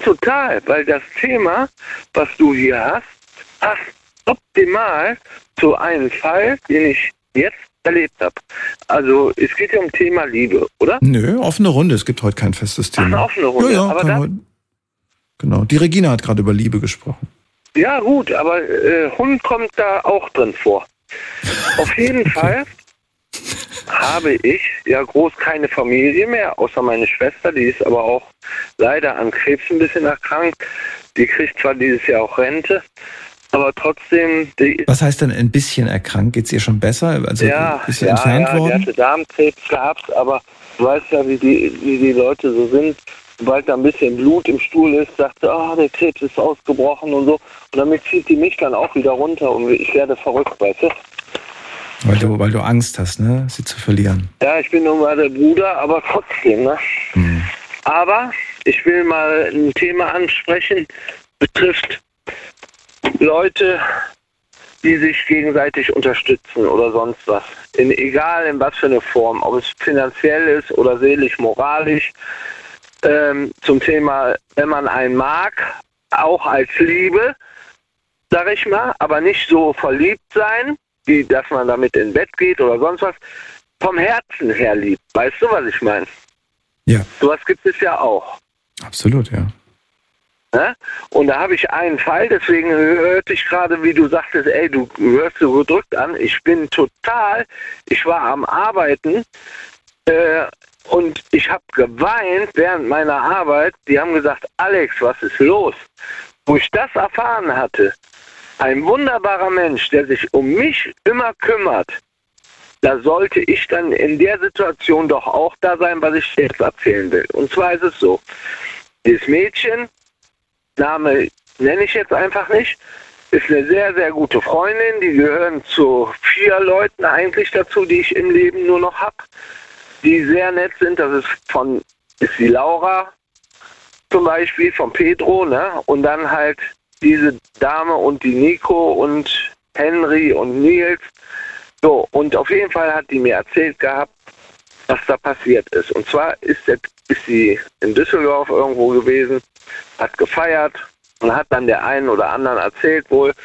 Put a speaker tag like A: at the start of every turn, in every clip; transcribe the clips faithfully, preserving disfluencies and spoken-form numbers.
A: total, weil das Thema, was du hier hast, passt optimal zu einem Fall, den ich jetzt erlebt habe. Also es geht ja um Thema Liebe, oder?
B: Nö, offene Runde. Es gibt heute kein festes Thema.
A: Ach, eine offene Runde.
B: Ja, ja,
A: aber das,
B: heute, genau. Die Regina hat gerade über Liebe gesprochen.
A: Ja gut, aber äh, Hund kommt da auch drin vor. Auf jeden okay. Fall habe ich ja groß keine Familie mehr, außer meine Schwester, die ist aber auch leider an Krebs ein bisschen erkrankt. Die kriegt zwar dieses Jahr auch Rente, aber trotzdem... Die
B: Was heißt denn ein bisschen erkrankt? Geht es ihr schon besser? Also
A: ja,
B: ist sie
A: ja,
B: entfernt
A: ja,
B: worden?
A: Die hatte Darmkrebs gehabt, aber du weißt ja, wie die, wie die Leute so sind. Sobald da ein bisschen Blut im Stuhl ist, sagt sie, ah, der Krebs ist ausgebrochen und so. Und damit zieht die mich dann auch wieder runter und ich werde verrückt, weißt du?
B: Weil du, weil du Angst hast, ne, sie zu verlieren.
A: Ja, ich bin nun mal der Bruder, aber trotzdem, ne? Mhm. Aber ich will mal ein Thema ansprechen, betrifft Leute, die sich gegenseitig unterstützen oder sonst was. In, egal in was für eine Form, ob es finanziell ist oder seelisch, moralisch. Ähm, zum Thema, wenn man einen mag, auch als Liebe, sag ich mal, aber nicht so verliebt sein, wie dass man damit ins Bett geht oder sonst was, vom Herzen her liebt. Weißt du, was ich meine?
B: Ja.
A: Sowas gibt es ja auch.
B: Absolut, ja.
A: Ne? Und da habe ich einen Fall, deswegen hörte ich gerade, wie du sagtest, ey, du hörst so gedrückt an. Ich bin total, ich war am Arbeiten äh, und ich habe geweint während meiner Arbeit. Die haben gesagt, Alex, was ist los? Wo ich das erfahren hatte, ein wunderbarer Mensch, der sich um mich immer kümmert, da sollte ich dann in der Situation doch auch da sein, was ich jetzt erzählen will. Und zwar ist es so, dieses Mädchen, Name nenne ich jetzt einfach nicht, ist eine sehr, sehr gute Freundin, die gehören zu vier Leuten eigentlich dazu, die ich im Leben nur noch habe, die sehr nett sind. Das ist von, ist die Laura zum Beispiel, von Pedro, ne? Und dann halt diese Dame und die Nico und Henry und Nils. So, und auf jeden Fall hat die mir erzählt gehabt, was da passiert ist. Und zwar ist, der, ist sie in Düsseldorf irgendwo gewesen, hat gefeiert und hat dann der einen oder anderen erzählt wohl,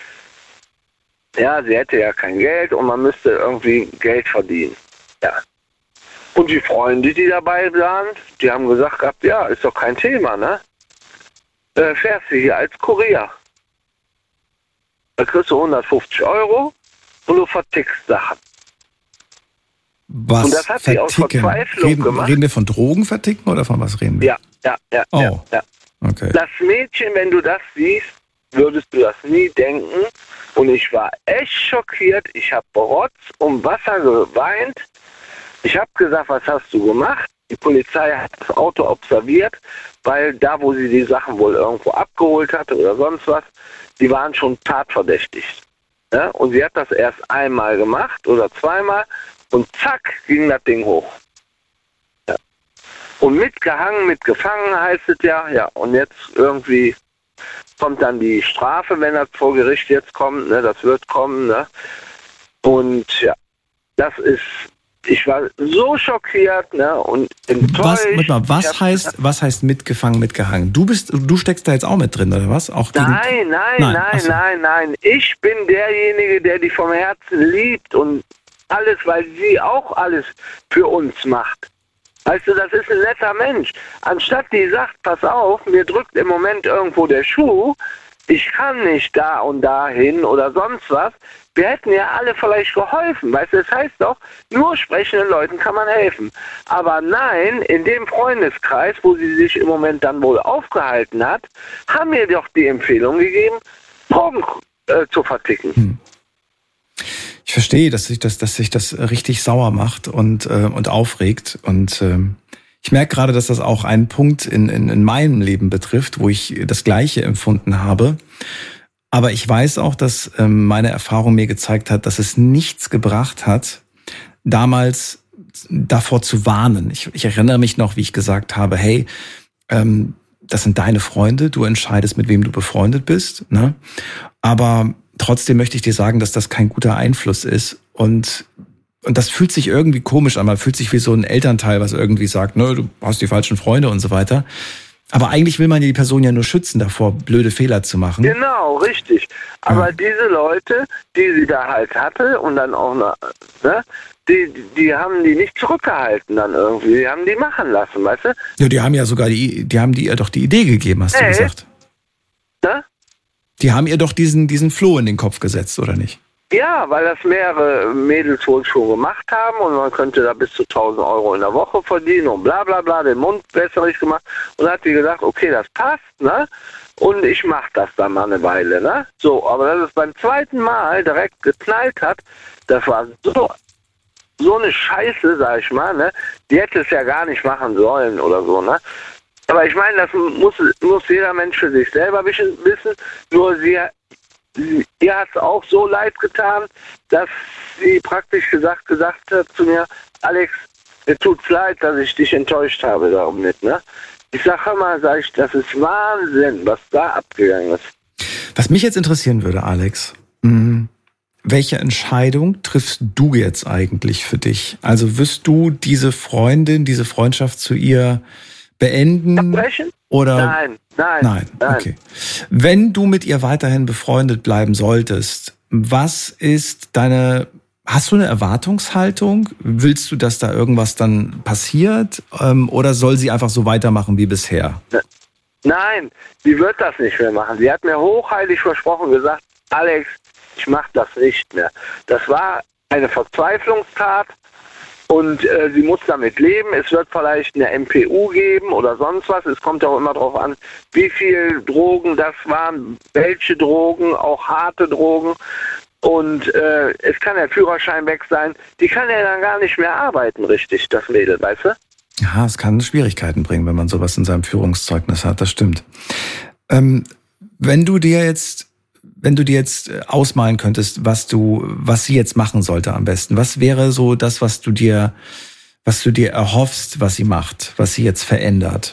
A: ja, sie hätte ja kein Geld und man müsste irgendwie Geld verdienen. Ja. Und die Freunde, die dabei waren, die haben gesagt gehabt, ja, ist doch kein Thema, ne? Äh, fährst du hier als Kurier. Da kriegst du hundertfünfzig Euro und du vertickst Sachen.
B: Was
A: und das hat sie aus Verzweiflung
B: reden,
A: gemacht.
B: Reden wir von Drogen verticken oder von was reden wir?
A: Ja, ja, ja.
B: Oh.
A: ja, ja.
B: Okay.
A: Das Mädchen, wenn du das siehst, würdest du das nie denken. Und ich war echt schockiert. Ich habe Rotz und Wasser geweint. Ich habe gesagt, was hast du gemacht? Die Polizei hat das Auto observiert, weil da, wo sie die Sachen wohl irgendwo abgeholt hatte oder sonst was, die waren schon tatverdächtig. Ja? Und sie hat das erst einmal gemacht oder zweimal und zack, ging das Ding hoch. Ja. Und mitgehangen, mitgefangen heißt es ja, ja, und jetzt irgendwie kommt dann die Strafe, wenn das vor Gericht jetzt kommt, ne, das wird kommen, ne? Und ja, das ist, ich war so schockiert, ne, und enttäuscht.
B: Was, mal, was heißt, was heißt mitgefangen, mitgehangen? Du bist, du steckst da jetzt auch mit drin, oder was? Auch gegen...
A: Nein, nein, nein, nein, so. nein, nein. Ich bin derjenige, der die vom Herzen liebt und alles, weil sie auch alles für uns macht. Weißt du, das ist ein netter Mensch. Anstatt die sagt, pass auf, mir drückt im Moment irgendwo der Schuh, ich kann nicht da und da hin oder sonst was. Wir hätten ja alle vielleicht geholfen. Weißt du, das heißt doch, nur sprechenden Leuten kann man helfen. Aber nein, in dem Freundeskreis, wo sie sich im Moment dann wohl aufgehalten hat, haben mir doch die Empfehlung gegeben, Drogen äh, zu verticken. Hm.
B: Ich verstehe, dass sich das, dass sich das richtig sauer macht und, äh, und aufregt. Und äh, ich merke gerade, dass das auch einen Punkt in, in, in meinem Leben betrifft, wo ich das Gleiche empfunden habe. Aber ich weiß auch, dass ähm, meine Erfahrung mir gezeigt hat, dass es nichts gebracht hat, damals davor zu warnen. Ich, ich erinnere mich noch, wie ich gesagt habe, hey, ähm, das sind deine Freunde, du entscheidest, mit wem du befreundet bist, ne? Aber trotzdem möchte ich dir sagen, dass das kein guter Einfluss ist. Und, und das fühlt sich irgendwie komisch an. Man fühlt sich wie so ein Elternteil, was irgendwie sagt, ne, du hast die falschen Freunde und so weiter. Aber eigentlich will man die Person ja nur schützen davor, blöde Fehler zu machen.
A: Genau, richtig. Aber
B: ja.
A: diese Leute, die sie da halt hatte und dann auch noch, ne, die, die haben die nicht zurückgehalten dann irgendwie. Die haben die machen lassen, weißt du?
B: Ja, die haben ja sogar die, die haben die ihr doch die Idee gegeben, hast
A: hey.
B: du gesagt.
A: Ne?
B: Die haben ihr doch diesen, diesen Floh in den Kopf gesetzt, oder nicht?
A: Ja, weil das mehrere Mädels wohl schon gemacht haben und man könnte da bis zu tausend Euro in der Woche verdienen und bla bla bla, den Mund wässrig gemacht. Und dann hat die gesagt, okay, das passt, ne? Und ich mach das dann mal eine Weile, ne? So, aber dass es beim zweiten Mal direkt geknallt hat, das war so, so eine Scheiße, sag ich mal, ne? Die hätte es ja gar nicht machen sollen oder so, ne? Aber ich meine, das muss, muss jeder Mensch für sich selber wissen, nur sie Ihr hat es auch so leid getan, dass sie praktisch gesagt, gesagt hat zu mir, Alex, mir tut's leid, dass ich dich enttäuscht habe darum nicht, ne? Ich sag mal, sag ich, das ist Wahnsinn, was da abgegangen ist.
B: Was mich jetzt interessieren würde, Alex, mh, welche Entscheidung triffst du jetzt eigentlich für dich? Also wirst du diese Freundin, diese Freundschaft zu ihr beenden?
A: Abbrechen?
B: Oder?
A: Nein, nein,
B: nein.
A: Nein.
B: Okay. Wenn du mit ihr weiterhin befreundet bleiben solltest, was ist deine, hast du eine Erwartungshaltung? Willst du, dass da irgendwas dann passiert? Ähm, oder soll sie einfach so weitermachen wie bisher?
A: Nein, sie wird das nicht mehr machen. Sie hat mir hochheilig versprochen, gesagt, Alex, ich mach das nicht mehr. Das war eine Verzweiflungstat. Und äh, sie muss damit leben. Es wird vielleicht eine M P U geben oder sonst was. Es kommt auch immer darauf an, wie viel Drogen das waren, welche Drogen, auch harte Drogen. Und äh, es kann der Führerschein weg sein. Die kann ja dann gar nicht mehr arbeiten, richtig, das Mädel, weißt du?
B: Ja, es kann Schwierigkeiten bringen, wenn man sowas in seinem Führungszeugnis hat, das stimmt. Ähm, wenn du dir jetzt Wenn du dir jetzt ausmalen könntest, was du, was sie jetzt machen sollte am besten, was wäre so das, was du dir, was du dir erhoffst, was sie macht, was sie jetzt verändert?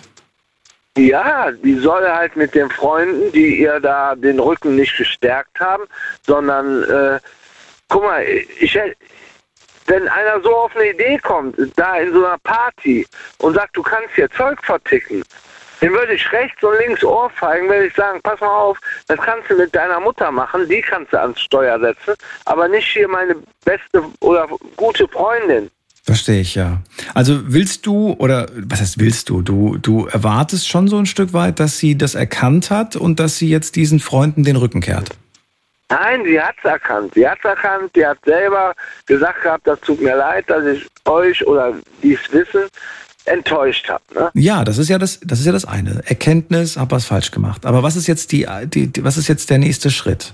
A: Ja, die soll halt mit den Freunden, die ihr da den Rücken nicht gestärkt haben, sondern, äh, guck mal, ich, wenn einer so auf eine Idee kommt, da in so einer Party und sagt, du kannst hier Zeug verticken, den würde ich rechts und links ohrfeigen, würde ich sagen, pass mal auf, das kannst du mit deiner Mutter machen, die kannst du ans Steuer setzen, aber nicht hier meine beste oder gute Freundin.
B: Verstehe ich, ja. Also willst du, oder was heißt willst du, du, du erwartest schon so ein Stück weit, dass sie das erkannt hat und dass sie jetzt diesen Freunden den Rücken kehrt?
A: Nein, sie hat es erkannt. Sie hat es erkannt, sie hat selber gesagt gehabt, das tut mir leid, dass ich euch oder dies wissen, enttäuscht habe. Ne?
B: Ja, das ist ja das, das ist ja das eine. Erkenntnis, hab was falsch gemacht. Aber was ist jetzt die, die, die was ist jetzt der nächste Schritt?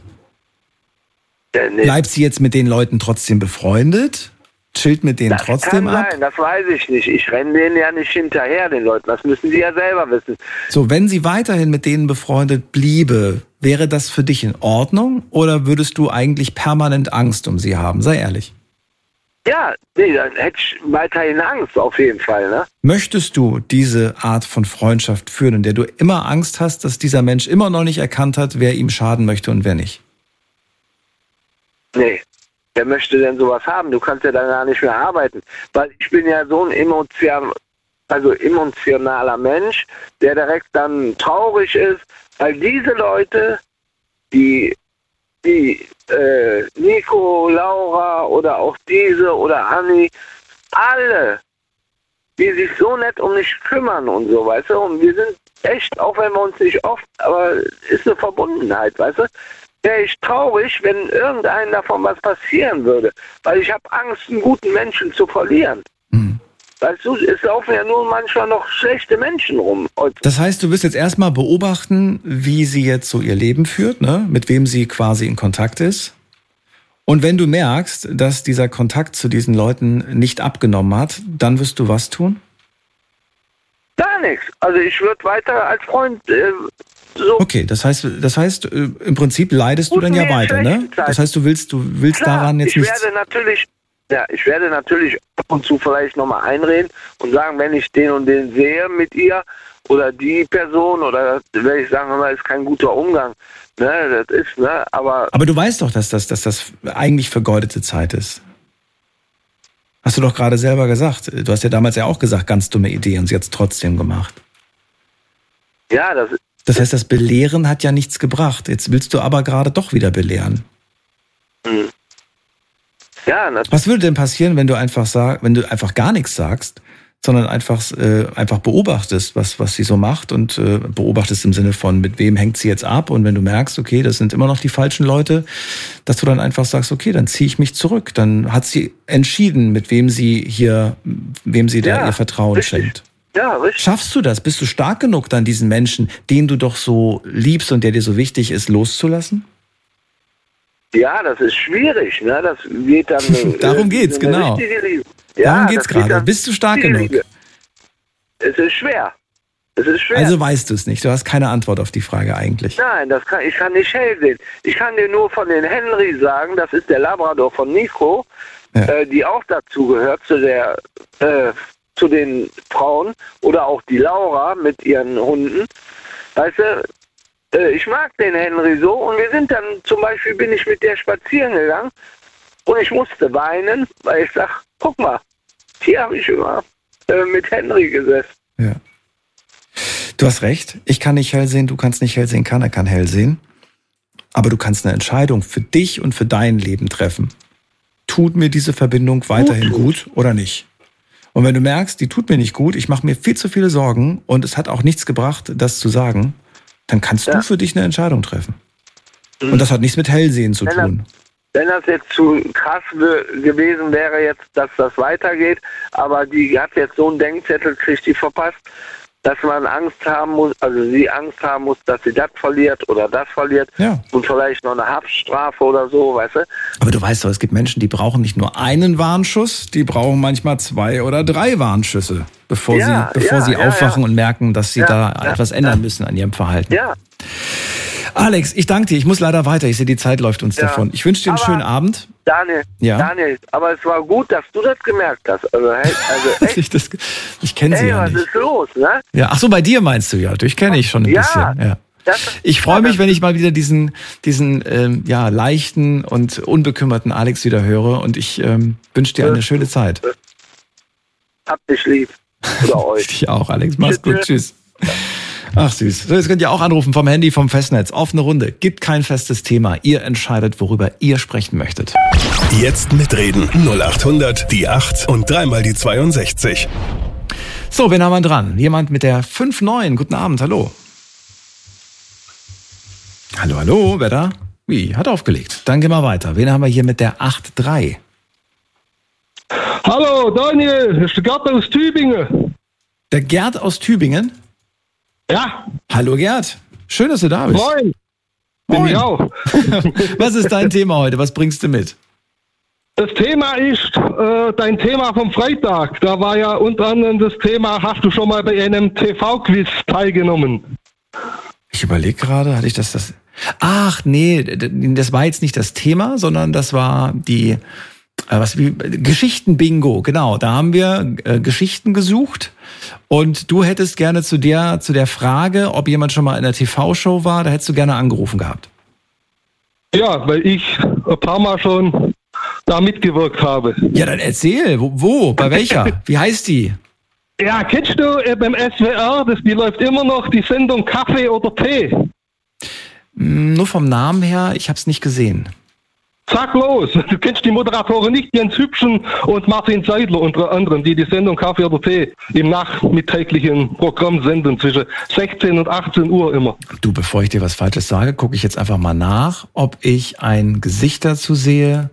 A: Der nächste.
B: Bleibt sie jetzt mit den Leuten trotzdem befreundet? Chillt mit denen
A: das
B: trotzdem
A: kann
B: ab?
A: Nein, das weiß ich nicht. Ich renne denen ja nicht hinterher, den Leuten. Das müssen sie ja selber wissen.
B: So, wenn sie weiterhin mit denen befreundet bliebe, wäre das für dich in Ordnung? Oder würdest du eigentlich permanent Angst um sie haben? Sei ehrlich.
A: Ja, nee, dann hätte ich weiterhin Angst, auf jeden Fall, ne?
B: Möchtest du diese Art von Freundschaft führen, in der du immer Angst hast, dass dieser Mensch immer noch nicht erkannt hat, wer ihm schaden möchte und wer nicht?
A: Nee. Wer möchte denn sowas haben? Du kannst ja dann gar nicht mehr arbeiten. Weil ich bin ja so ein emotion, also emotionaler Mensch, der direkt dann traurig ist, weil diese Leute, die die äh, Nico, Laura oder auch diese oder Anni, alle, die sich so nett um mich kümmern und so, weißt du, und wir sind echt, auch wenn wir uns nicht oft, aber ist eine Verbundenheit, weißt du, wäre ich traurig, wenn irgendeinem davon was passieren würde, weil ich habe Angst, einen guten Menschen zu verlieren.
B: Mhm.
A: Weißt du, es laufen ja nur manchmal noch schlechte Menschen rum.
B: Das heißt, du wirst jetzt erstmal beobachten, wie sie jetzt so ihr Leben führt, ne? Mit wem sie quasi in Kontakt ist. Und wenn du merkst, dass dieser Kontakt zu diesen Leuten nicht abgenommen hat, dann wirst du was tun?
A: Gar nichts. Also ich würde weiter als Freund äh, so.
B: Okay, das heißt, das heißt, im Prinzip leidest du dann ja weiter, ne? Das heißt, du willst, du willst
A: Klar,
B: daran jetzt
A: ich
B: nichts.
A: werde natürlich, ja, ich werde natürlich ab und zu vielleicht nochmal einreden und sagen, wenn ich den und den sehe mit ihr oder die Person oder werde ich sagen, das ist kein guter Umgang. Ne, das ist, ne, aber.
B: Aber du weißt doch, dass das, dass das eigentlich vergeudete Zeit ist. Hast du doch gerade selber gesagt. Du hast ja damals ja auch gesagt, ganz dumme Idee und sie hat es trotzdem gemacht.
A: Ja, das
B: Das heißt, das Belehren hat ja nichts gebracht. Jetzt willst du aber gerade doch wieder belehren.
A: Hm. Ja, natürlich.
B: Was würde denn passieren, wenn du einfach sag, wenn du einfach gar nichts sagst, sondern einfach äh, einfach beobachtest, was was sie so macht und äh, beobachtest im Sinne von, mit wem hängt sie jetzt ab, und wenn du merkst, okay, das sind immer noch die falschen Leute, dass du dann einfach sagst, okay, dann ziehe ich mich zurück. Dann hat sie entschieden, mit wem sie hier, wem sie da
A: Ja,
B: ihr Vertrauen
A: richtig.
B: schenkt.
A: Ja, richtig.
B: Schaffst du das? Bist du stark genug, dann diesen Menschen, den du doch so liebst und der dir so wichtig ist, loszulassen?
A: Ja, das ist schwierig, ne? Das geht dann.
B: Darum geht's,
A: eine
B: genau.
A: richtige Liebe. Ja,
B: Darum geht's
A: das geht
B: gerade.
A: dann
B: Bist du stark
A: richtige
B: genug?
A: Liebe. Es ist schwer. Es ist schwer.
B: Also weißt du es nicht. Du hast keine Antwort auf die Frage eigentlich.
A: Nein, das kann, ich kann nicht hell sehen. Ich kann dir nur von den Henry sagen, das ist der Labrador von Nico,
B: Ja.
A: äh, die auch dazu gehört, zu der, äh, zu den Frauen, oder auch die Laura mit ihren Hunden. Weißt du, äh, ich mag den Henry so, und wir sind dann, zum Beispiel bin ich mit der spazieren gegangen und ich musste weinen, weil ich sag, guck mal, hier habe ich immer äh, mit Henry gesessen.
B: Ja. Du hast recht. Ich kann nicht hell sehen, du kannst nicht hell sehen, keiner kann hell sehen. Aber du kannst eine Entscheidung für dich und für dein Leben treffen. Tut mir diese Verbindung weiterhin gut oder nicht? Und wenn du merkst, die tut mir nicht gut, ich mache mir viel zu viele Sorgen und es hat auch nichts gebracht, das zu sagen, dann kannst
A: Ja.
B: du für dich eine Entscheidung treffen. Und das hat nichts mit Hellsehen zu
A: Wenn er-
B: tun.
A: Wenn das jetzt zu krass ge- gewesen wäre, jetzt, dass das weitergeht, aber die hat jetzt so einen Denkzettel, kriegt die verpasst, dass man Angst haben muss, also sie Angst haben muss, dass sie das verliert oder das verliert,
B: Ja.
A: und vielleicht noch eine Haftstrafe oder so, weißt du?
B: Aber du weißt doch, es gibt Menschen, die brauchen nicht nur einen Warnschuss, die brauchen manchmal zwei oder drei Warnschüsse, bevor
A: Ja,
B: sie, bevor
A: ja,
B: sie
A: ja,
B: aufwachen
A: ja.
B: und merken, dass sie
A: Ja,
B: da
A: ja,
B: etwas ändern müssen an ihrem Verhalten.
A: Ja,
B: Alex, ich danke dir. Ich muss leider weiter. Ich sehe, die Zeit läuft uns
A: Ja.
B: davon. Ich wünsche dir einen
A: Aber-
B: schönen Abend.
A: Daniel,
B: Ja?
A: Daniel, aber es war gut, dass du das gemerkt hast. Also, hey, also echt,
B: Ich, das- ich kenne sie
A: ey,
B: ja
A: was
B: nicht.
A: ist los, ne?
B: Ja, ach so, bei dir meinst du ja. Dich kenne ich schon ein
A: Ja.
B: bisschen. Ja.
A: Das,
B: Ich freue mich, wenn ich mal wieder diesen, diesen ähm, ja, leichten und unbekümmerten Alex wieder höre. Und ich ähm, wünsche dir eine schöne Zeit.
A: Hab dich lieb. Oder euch.
B: Dich auch, Alex. Mach's
A: Tschüss.
B: gut. Tschüss. Ach süß. So, jetzt könnt ihr auch anrufen vom Handy, vom Festnetz. Offene Runde. Gibt kein festes Thema. Ihr entscheidet, worüber ihr sprechen möchtet.
C: Jetzt mitreden. null acht hundert, die acht und dreimal die zweiundsechzig.
B: So, wen haben wir dran? Jemand mit der fünf neun. Guten Abend, hallo. Hallo, hallo, wer da? Wie, hat aufgelegt. Dann gehen wir weiter. Wen haben wir hier mit der acht drei?
D: Hallo Daniel, das ist der Gerd aus Tübingen.
B: Der Gerd aus Tübingen.
D: Ja,
B: Hallo Gerd. Schön, dass du da bist.
D: moin. Bin
B: Moin.
D: ich auch.
B: Was ist dein Thema heute? Was bringst du mit?
D: Das Thema ist äh, dein Thema vom Freitag. Da war ja unter anderem das Thema, hast du schon mal bei einem T V-Quiz teilgenommen?
B: Ich überlege gerade, hatte ich das, das... Ach, nee, das war jetzt nicht das Thema, sondern das war die... Was wie Geschichten-Bingo, genau. Da haben wir äh, Geschichten gesucht und du hättest gerne zu der zu der Frage, ob jemand schon mal in der T V-Show war, da hättest du gerne angerufen gehabt.
D: Ja, weil ich ein paar Mal schon da mitgewirkt habe.
B: Ja, dann erzähl, wo, wo bei welcher? Wie heißt die?
D: Ja, kennst du äh, beim S W R, das, die läuft immer noch, die Sendung Kaffee oder Tee?
B: Hm, nur vom Namen her, ich habe es nicht gesehen.
D: Sag los, du kennst die Moderatoren nicht, Jens Hübschen und Martin Seidler unter anderem, die die Sendung Kaffee oder Tee im nachmittäglichen Programm senden, zwischen sechzehn und achtzehn Uhr immer.
B: Du, bevor ich dir was Falsches sage, gucke ich jetzt einfach mal nach, ob ich ein Gesicht dazu sehe.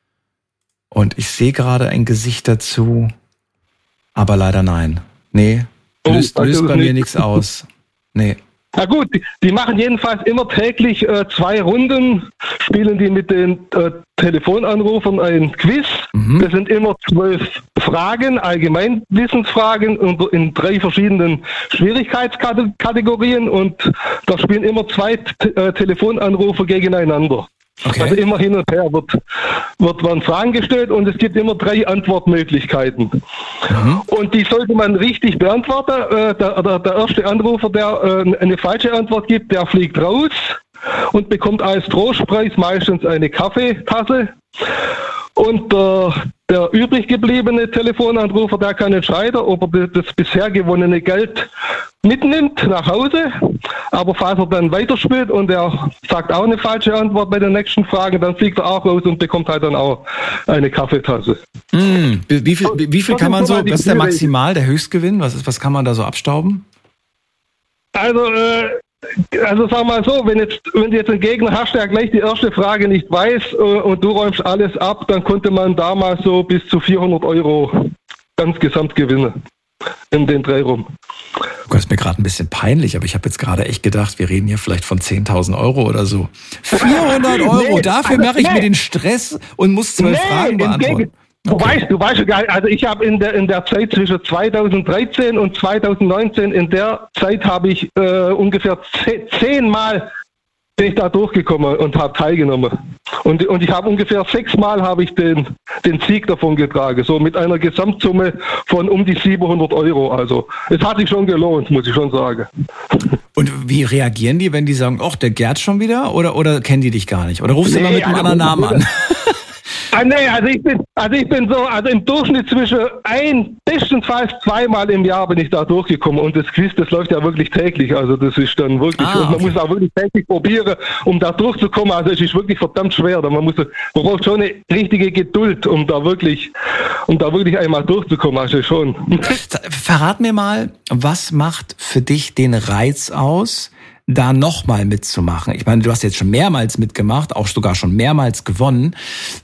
B: Und ich sehe gerade ein Gesicht dazu, aber leider nein. Nee,
D: Oh,
B: löst,
D: also
B: löst bei
D: nicht.
B: mir nichts aus. Nee.
D: Na gut, die, die machen jedenfalls immer täglich äh, zwei Runden, spielen die mit den äh, Telefonanrufern ein Quiz.
B: Mhm.
D: Das sind immer zwölf Fragen, Allgemeinwissensfragen und in drei verschiedenen Schwierigkeitskategorien und da spielen immer zwei T äh, Telefonanrufer gegeneinander.
B: Okay.
D: Also immer hin und her wird, wird man Fragen gestellt und es gibt immer drei Antwortmöglichkeiten.
B: Mhm.
D: Und die sollte man richtig beantworten. Äh, der, der, der erste Anrufer, der äh, eine falsche Antwort gibt, der fliegt raus und bekommt als Trostpreis meistens eine Kaffeetasse. Und äh, der übrig gebliebene Telefonanrufer, der kann entscheiden, ob er das bisher gewonnene Geld mitnimmt nach Hause. Aber falls er dann weiterspielt und er sagt auch eine falsche Antwort bei den nächsten Fragen, dann fliegt er auch raus und bekommt halt dann auch eine Kaffeetasse.
B: Mm, wie viel, wie viel kann man so, was ist der Maximal, der Höchstgewinn? Was ist, was kann man da so abstauben?
D: Also, äh, Also sag mal so, wenn jetzt wenn du jetzt einen Gegner hast, der gleich die erste Frage nicht weiß äh, und du räumst alles ab, dann konnte man damals so bis zu vierhundert Euro ganz gesamt gewinnen in den Dreh rum.
B: Das ist mir gerade ein bisschen peinlich, aber ich habe jetzt gerade echt gedacht, wir reden hier vielleicht von zehntausend Euro oder so. vierhundert Euro, nee, dafür mache ich nee. mir den Stress und muss zwölf nee, Fragen beantworten.
D: Du
B: Okay.
D: weißt, du weißt ja gar nicht, also ich habe in der in der Zeit zwischen zweitausenddreizehn und zweitausendneunzehn, in der Zeit habe ich äh, ungefähr zehn, zehnmal bin ich da durchgekommen und habe teilgenommen. Und, und ich habe ungefähr sechsmal habe ich den, den Sieg davon getragen, so mit einer Gesamtsumme von um die siebenhundert Euro. Also es hat sich schon gelohnt, muss ich schon sagen.
B: Und wie reagieren die, wenn die sagen, ach, der Gerd schon wieder? Oder, oder kennen die dich gar nicht? Oder rufst du nee, immer mit einem anderen Namen an?
D: Ah, nee, also ich bin, also ich bin so, also im Durchschnitt zwischen ein, bestenfalls zweimal im Jahr bin ich da durchgekommen und das Quiz, das läuft ja wirklich täglich, also das ist dann wirklich, ah, okay. und man muss auch wirklich täglich probieren, um da durchzukommen, also es ist wirklich verdammt schwer, man muss, man braucht schon eine richtige Geduld, um da wirklich, um da wirklich einmal durchzukommen, also schon.
B: Verrat mir mal, was macht für dich den Reiz aus, da nochmal mitzumachen? Ich meine, du hast jetzt schon mehrmals mitgemacht, auch sogar schon mehrmals gewonnen.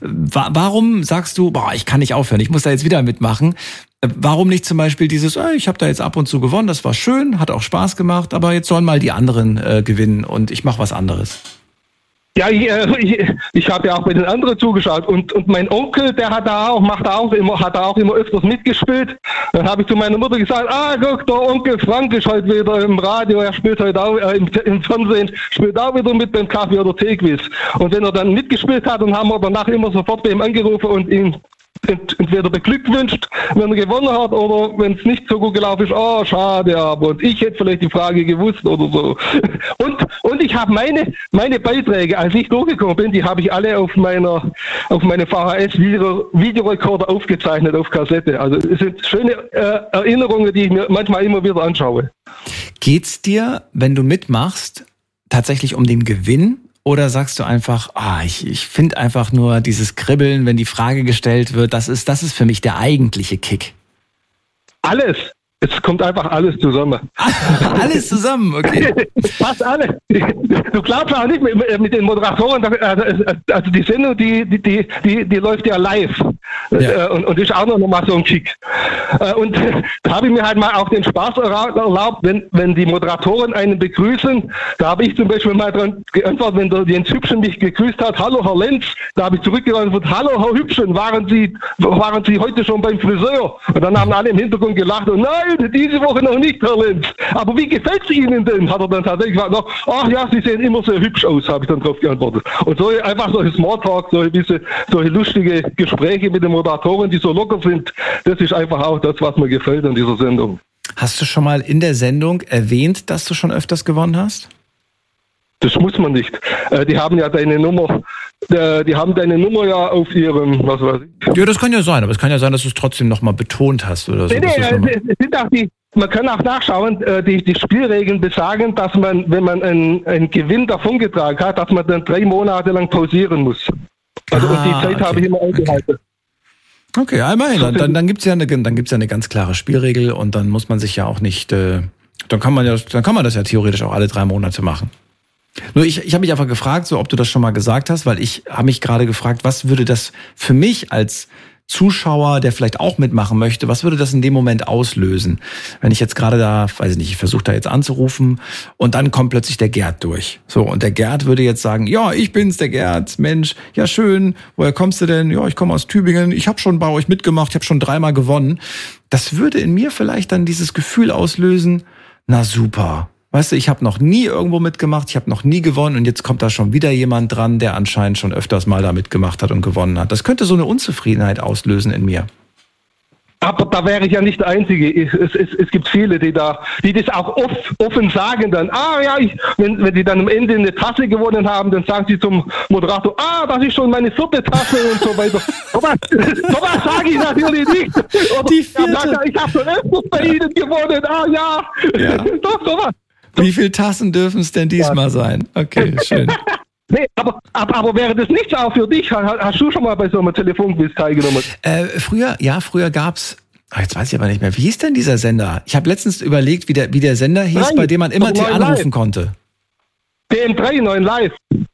B: Warum sagst du, boah, ich kann nicht aufhören, ich muss da jetzt wieder mitmachen? Warum nicht zum Beispiel dieses, äh, ich habe da jetzt ab und zu gewonnen, das war schön, hat auch Spaß gemacht, aber jetzt sollen mal die anderen äh, gewinnen und ich mache was anderes?
D: Ja, ich, ich, ich habe ja auch bei den anderen zugeschaut und, und mein Onkel, der hat da auch, macht da auch immer, hat da auch immer öfters mitgespielt. Dann habe ich zu meiner Mutter gesagt, ah, guck, der Onkel Frank ist heute wieder im Radio, er spielt heute auch, äh, im, im Fernsehen, spielt auch wieder mit beim Kaffee- oder Teequiz. Und wenn er dann mitgespielt hat, dann haben wir danach immer sofort bei ihm angerufen und ihn entweder beglückwünscht, wenn er gewonnen hat, oder wenn es nicht so gut gelaufen ist, oh, schade, aber und ich hätte vielleicht die Frage gewusst oder so. Und, und ich habe meine, meine Beiträge, als ich durchgekommen bin, die habe ich alle auf meiner, auf meinem V H S-Videorekorder aufgezeichnet, auf Kassette. Also es sind schöne äh, Erinnerungen, die ich mir manchmal immer wieder anschaue.
B: Geht's dir, wenn du mitmachst, tatsächlich um den Gewinn? Oder sagst du einfach, ah, ich, ich finde einfach nur dieses Kribbeln, wenn die Frage gestellt wird, das ist, das ist für mich der eigentliche Kick?
D: Alles. Es kommt einfach alles zusammen.
B: Alles zusammen, okay.
D: Fast alles. Du glaubst auch nicht, mit, mit den Moderatoren, also die Sendung, die, die, die, die läuft ja live. Ja. Und, und ist auch noch mal so ein Kick. Und da habe ich mir halt mal auch den Spaß erlaubt, wenn, wenn die Moderatoren einen begrüßen, da habe ich zum Beispiel mal dran geantwortet, wenn der Jens Hübschen mich gegrüßt hat, hallo Herr Lenz, da habe ich zurückgeantwortet, hallo Herr Hübschen, waren Sie, waren Sie heute schon beim Friseur? Und dann haben alle im Hintergrund gelacht und nein, diese Woche noch nicht, Herr Lenz. Aber wie gefällt es Ihnen denn? Hat er dann tatsächlich gesagt, ach ja, Sie sehen immer sehr hübsch aus, habe ich dann drauf geantwortet. Und so einfach solche Smalltalk, solche, solche lustige Gespräche mit den Moderatoren, die so locker sind, das ist einfach auch das, was mir gefällt an dieser Sendung.
B: Hast du schon mal in der Sendung erwähnt, dass du schon öfters gewonnen hast?
D: Das muss man nicht. Die haben ja deine Nummer, die haben deine Nummer ja auf ihrem, was weiß ich.
B: Ja, das kann ja sein, aber es kann ja sein, dass du es trotzdem nochmal betont hast oder so.
D: Nee, nee, es sind auch die, man kann auch nachschauen, die, die Spielregeln besagen, dass man, wenn man einen, einen Gewinn davongetragen hat, dass man dann drei Monate lang pausieren muss. Also ah, und die Zeit okay. habe ich immer eingehalten.
B: Okay, immerhin. Dann, dann, dann gibt es ja, ja eine ganz klare Spielregel und dann muss man sich ja auch nicht, äh, dann kann man ja, dann kann man das ja theoretisch auch alle drei Monate machen. Nur ich, ich habe mich einfach gefragt, so ob du das schon mal gesagt hast, weil ich habe mich gerade gefragt, was würde das für mich als Zuschauer, der vielleicht auch mitmachen möchte, was würde das in dem Moment auslösen? Wenn ich jetzt gerade da, weiß ich nicht, ich versuche da jetzt anzurufen und dann kommt plötzlich der Gerd durch. So, und der Gerd würde jetzt sagen, ja, ich bin's, der Gerd, Mensch, ja schön, woher kommst du denn? Ja, ich komme aus Tübingen, ich habe schon bei euch mitgemacht, ich habe schon dreimal gewonnen. Das würde in mir vielleicht dann dieses Gefühl auslösen, na super. Weißt du, ich habe noch nie irgendwo mitgemacht, ich habe noch nie gewonnen und jetzt kommt da schon wieder jemand dran, der anscheinend schon öfters mal da mitgemacht hat und gewonnen hat. Das könnte so eine Unzufriedenheit auslösen in mir.
D: Aber da wäre ich ja nicht der Einzige. Es, es, es gibt viele, die da, die das auch oft, offen sagen dann. Ah ja, ich, wenn, wenn die dann am Ende eine Tasse gewonnen haben, dann sagen sie zum Moderator, ah, das ist schon meine vierte Tasse und so weiter. Aber sowas sage ich natürlich nicht. Oder,
B: die vierte.
D: Ja, ich habe schon öfters bei Ihnen gewonnen. Ah ja,
B: ja.
D: Doch, sowas.
B: Wie viele Tassen dürfen es denn diesmal ja. sein? Okay, schön.
D: Nee, aber, aber, aber wäre das nichts auch für dich? Hast du schon mal bei so einem Telefonquiz teilgenommen?
B: Äh, früher, ja, früher gab's, ach, jetzt weiß ich aber nicht mehr, wie hieß denn dieser Sender? Ich habe letztens überlegt, wie der, wie der Sender hieß, Nein, bei dem man immer anrufen live. konnte.
D: D M drei, neun Live.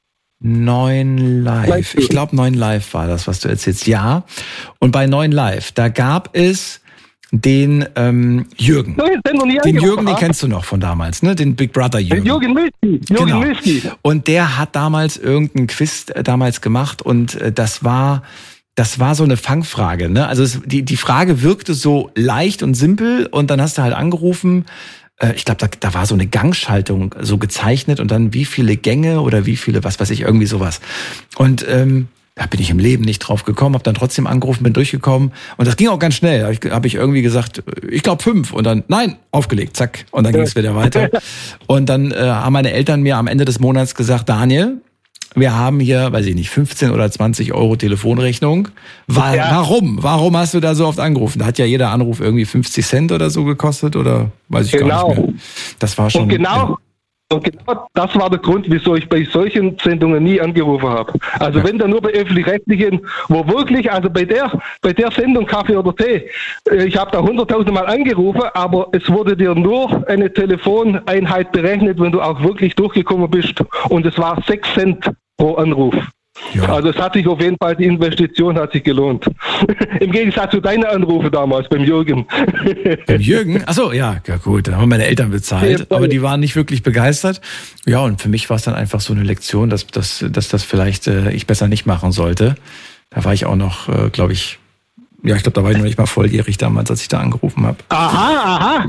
B: neun Live. Ich glaube, neun Live war das, was du erzählst. Ja. Und bei neun Live, da gab es den ähm, Jürgen. Den Jürgen, den kennst du noch von damals, ne? Den Big Brother Jürgen.
D: Den Jürgen Milski. Jürgen
B: genau.
D: Milski.
B: Und der hat damals irgendeinen Quiz damals gemacht und das war das war so eine Fangfrage, ne? Also es, die die Frage wirkte so leicht und simpel und dann hast du halt angerufen. Ich glaube, da, da war so eine Gangschaltung so gezeichnet und dann wie viele Gänge oder wie viele, was weiß ich, irgendwie sowas. Und ähm, da bin ich im Leben nicht drauf gekommen, habe dann trotzdem angerufen, bin durchgekommen und das ging auch ganz schnell. Da habe ich, hab ich irgendwie gesagt, ich glaube fünf und dann, nein, aufgelegt, zack. Und dann ging es wieder weiter. Und dann äh, haben meine Eltern mir am Ende des Monats gesagt, Daniel, wir haben hier, weiß ich nicht, fünfzehn oder zwanzig Euro Telefonrechnung. War, ja. Warum? Warum hast du da so oft angerufen? Da hat ja jeder Anruf irgendwie fünfzig Cent oder so gekostet oder weiß ich
D: genau.
B: gar nicht mehr. Das war schon...
D: Und genau...
B: Ja.
D: Und genau das war der Grund, wieso ich bei solchen Sendungen nie angerufen habe. Also ja. wenn dann nur bei öffentlich-rechtlichen, wo wirklich, also bei der bei der Sendung Kaffee oder Tee, ich habe da hunderttausend Mal angerufen, aber es wurde dir nur eine Telefoneinheit berechnet, wenn du auch wirklich durchgekommen bist. Und es war sechs Cent pro Anruf. Ja. Also es hat sich auf jeden Fall, die Investition hat sich gelohnt. Im Gegensatz zu deinen Anrufen damals beim Jürgen.
B: Beim Jürgen? Achso, ja, ja gut, da haben meine Eltern bezahlt, aber die waren nicht wirklich begeistert. Ja, und für mich war es dann einfach so eine Lektion, dass, dass, dass das vielleicht äh, ich besser nicht machen sollte. Da war ich auch noch, äh, glaube ich, ja, ich glaube, da war ich noch nicht mal volljährig damals, als ich da angerufen habe.
D: Aha, aha.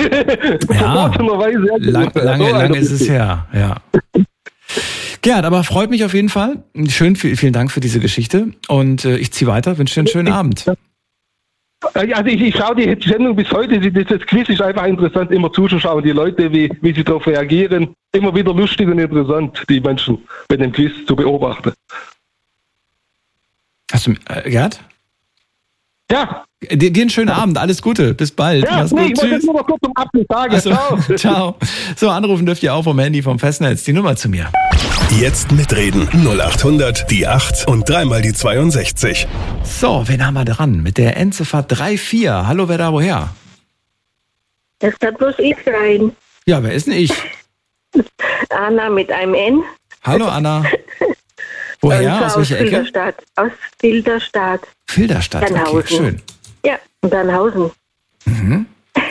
B: Ja, lang, lange, lange ist es her, ja. Gerd, aber freut mich auf jeden Fall. Schön, vielen Dank für diese Geschichte. Und äh, ich ziehe weiter, wünsche dir einen schönen Abend.
D: Also ich, ich schaue die Sendung bis heute, das Quiz ist einfach interessant, immer zuzuschauen, die Leute, wie, wie sie darauf reagieren. Immer wieder lustig und interessant, die Menschen bei dem Quiz zu beobachten.
B: Hast du, äh, Gerd?
D: Ja.
B: Dir, dir einen schönen Abend, alles Gute, bis bald.
D: Ja, nee, ich wollte nur noch kurz zum Abschluss sagen.
B: Also, ciao. Ciao. So, anrufen dürft ihr auch vom Handy, vom Festnetz. Die Nummer zu mir.
C: Jetzt mitreden. null acht hundert, die acht und dreimal die zweiundsechzig.
B: So, wen haben wir dran? Mit der Endziffer drei vier. Hallo, wer da woher?
E: Das kann bloß ich sein.
B: Ja, wer ist denn ich?
E: Anna mit einem N.
B: Hallo, Anna. Woher? Aus welcher Ecke?
E: Filderstadt. Aus Filderstadt.
B: Filderstadt, okay, schön.
E: Ja, Dannhausen.
B: Mhm.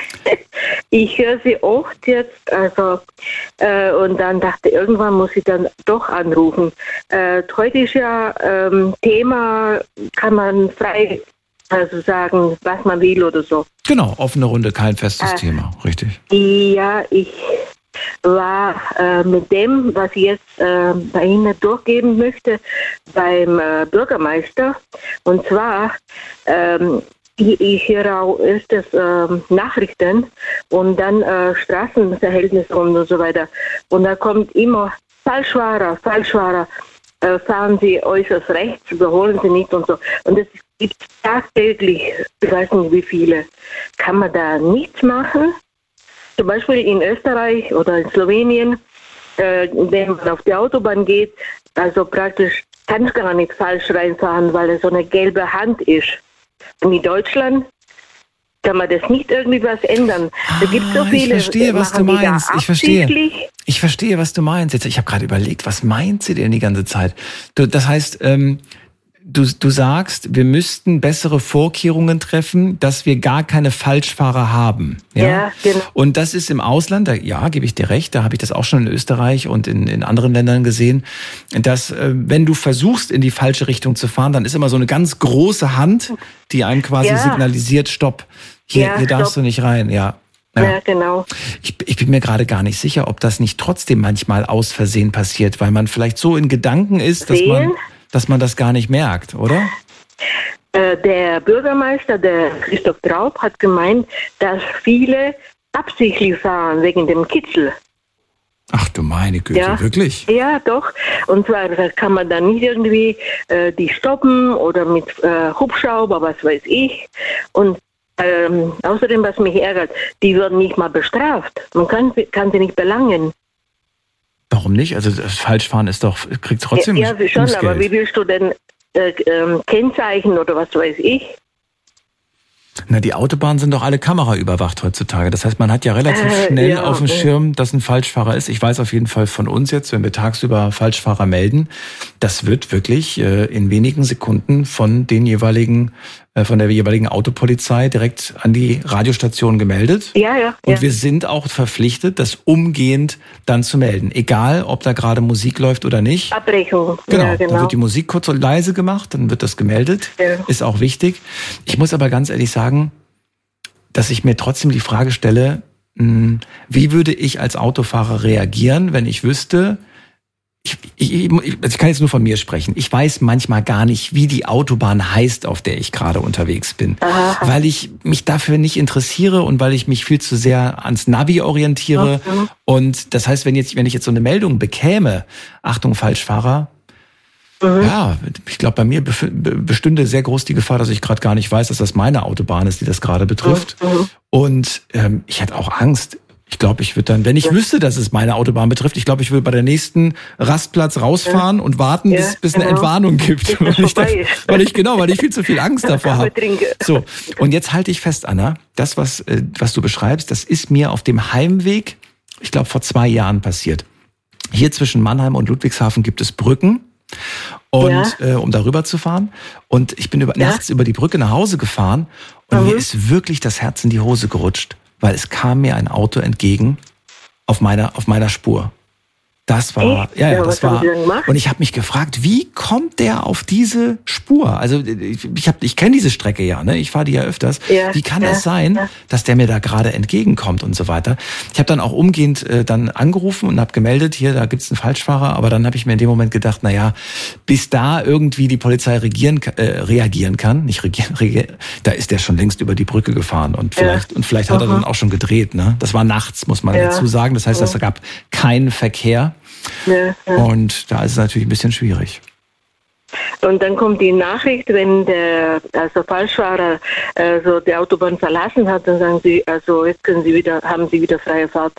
E: Ich höre sie oft jetzt, also äh, und dann dachte irgendwann muss ich dann doch anrufen. Äh, heute ist ja ähm, Thema, kann man frei also sagen, was man will oder so.
B: Genau, offene Runde, kein festes
E: äh,
B: Thema, richtig.
E: Ja, ich war äh, mit dem, was ich jetzt äh, bei Ihnen durchgeben möchte, beim äh, Bürgermeister. Und zwar, ähm, ich, ich höre auch öfters äh, Nachrichten und dann äh, Straßenverhältnisse und so weiter. Und da kommt immer Falschfahrer, Falschfahrer, äh, fahren Sie äußerst rechts, überholen Sie nicht und so. Und das gibt es tagtäglich, ich weiß nicht wie viele. Kann man da nichts machen? Zum Beispiel in Österreich oder in Slowenien, äh, wenn man auf die Autobahn geht, also praktisch kann ich gar nicht falsch reinfahren, weil es so eine gelbe Hand ist. Und in Deutschland kann man das nicht irgendwie was ändern. Da gibt es so viele.
B: Ich verstehe, was du meinst. Ich verstehe. Ich verstehe, was du meinst. Jetzt, ich habe gerade überlegt, was meint sie denn die ganze Zeit? Du, das heißt, ähm, Du, du sagst, wir müssten bessere Vorkehrungen treffen, dass wir gar keine Falschfahrer haben. Ja,
E: ja, genau.
B: Und das ist im Ausland, da, ja, gebe ich dir recht, da habe ich das auch schon in Österreich und in, in anderen Ländern gesehen, dass äh, wenn du versuchst, in die falsche Richtung zu fahren, dann ist immer so eine ganz große Hand, die einem quasi ja. signalisiert, stopp, hier,
E: ja,
B: hier darfst
E: stopp.
B: du nicht rein. Ja. Ja.
E: Ja, genau.
B: Ich, ich bin mir gerade gar nicht sicher, ob das nicht trotzdem manchmal aus Versehen passiert, weil man vielleicht so in Gedanken ist, dass man... dass man das gar nicht merkt, oder?
E: äh, der Bürgermeister, der Christoph Traub, hat gemeint, dass viele absichtlich fahren wegen dem Kitzel.
B: Ach du meine Güte,
E: ja,
B: wirklich?
E: Ja, doch. Und zwar da kann man dann nicht irgendwie äh, die stoppen oder mit äh, Hubschrauber, was weiß ich. Und ähm, außerdem, was mich ärgert, die werden nicht mal bestraft. Man kann, kann sie nicht belangen.
B: Warum nicht? Also das Falschfahren ist doch, kriegt trotzdem
E: Ja, ja schon,
B: Bußgeld.
E: aber wie willst du denn äh, äh, Kennzeichen oder was weiß ich?
B: Na, die Autobahnen sind doch alle kameraüberwacht heutzutage. Das heißt, man hat ja relativ
E: Äh,
B: schnell
E: ja,
B: auf dem
E: äh.
B: Schirm, dass ein Falschfahrer ist. Ich weiß auf jeden Fall von uns jetzt, wenn wir tagsüber Falschfahrer melden, das wird wirklich äh, in wenigen Sekunden von den jeweiligen, äh, von der jeweiligen Autopolizei direkt an die Radiostation gemeldet.
E: Ja, ja.
B: Und
E: ja.
B: wir sind auch verpflichtet, das umgehend dann zu melden. Egal, ob da gerade Musik läuft oder nicht.
E: Abbrechung.
B: Genau,
E: Ja, genau.
B: dann wird die Musik kurz und leise gemacht, dann wird das gemeldet.
E: Ja.
B: Ist auch wichtig. Ich muss aber ganz ehrlich sagen, dass ich mir trotzdem die Frage stelle, wie würde ich als Autofahrer reagieren, wenn ich wüsste, ich, ich, ich kann jetzt nur von mir sprechen, ich weiß manchmal gar nicht, wie die Autobahn heißt, auf der ich gerade unterwegs bin,
E: Aha.
B: weil ich mich dafür nicht interessiere und weil ich mich viel zu sehr ans Navi orientiere.
E: Mhm.
B: Und das heißt, wenn jetzt, wenn ich jetzt so eine Meldung bekäme, Achtung, Falschfahrer, Mhm. ja, ich glaube, bei mir bestünde sehr groß die Gefahr, dass ich gerade gar nicht weiß, dass das meine Autobahn ist, die das gerade betrifft. Mhm. Und ähm, ich hätte auch Angst. Ich glaube, ich würde dann, wenn ich ja. wüsste, dass es meine Autobahn betrifft, ich glaube, ich würde bei der nächsten Rastplatz rausfahren ja. und warten, bis, ja, bis genau. eine Entwarnung gibt. Weil ich, da, weil ich genau, weil ich viel zu viel Angst davor habe. So, und jetzt halte ich fest, Anna, das, was, äh, was du beschreibst, das ist mir auf dem Heimweg, ich glaube, vor zwei Jahren passiert. Hier zwischen Mannheim und Ludwigshafen gibt es Brücken. Und ja. äh, um darüber zu fahren. Und ich bin über, ja. nachts über die Brücke nach Hause gefahren und mhm. mir ist wirklich das Herz in die Hose gerutscht, weil es kam mir ein Auto entgegen auf meiner auf meiner Spur. Das war, Echt? ja, ja, das war. Und ich habe mich gefragt, wie kommt der auf diese Spur? Also ich, ich habe, ich kenne diese Strecke ja, ne? Ich fahre die ja öfters. Ja, wie kann ja, das sein, ja. dass der mir da gerade entgegenkommt und so weiter? Ich habe dann auch umgehend äh, dann angerufen und habe gemeldet, hier, da gibt's einen Falschfahrer. Aber dann habe ich mir in dem Moment gedacht, na ja, bis da irgendwie die Polizei regieren, äh, reagieren kann, nicht regieren, regieren, da ist der schon längst über die Brücke gefahren und vielleicht ja. und vielleicht hat er dann auch schon gedreht, ne? Das war nachts, muss man ja. dazu sagen. Das heißt, es gab keinen Verkehr. Ja, ja. Und da ist es natürlich ein bisschen schwierig.
E: Und dann kommt die Nachricht, wenn der also Falschfahrer also die Autobahn verlassen hat, dann sagen sie, also jetzt können sie wieder, haben sie wieder freie Fahrt.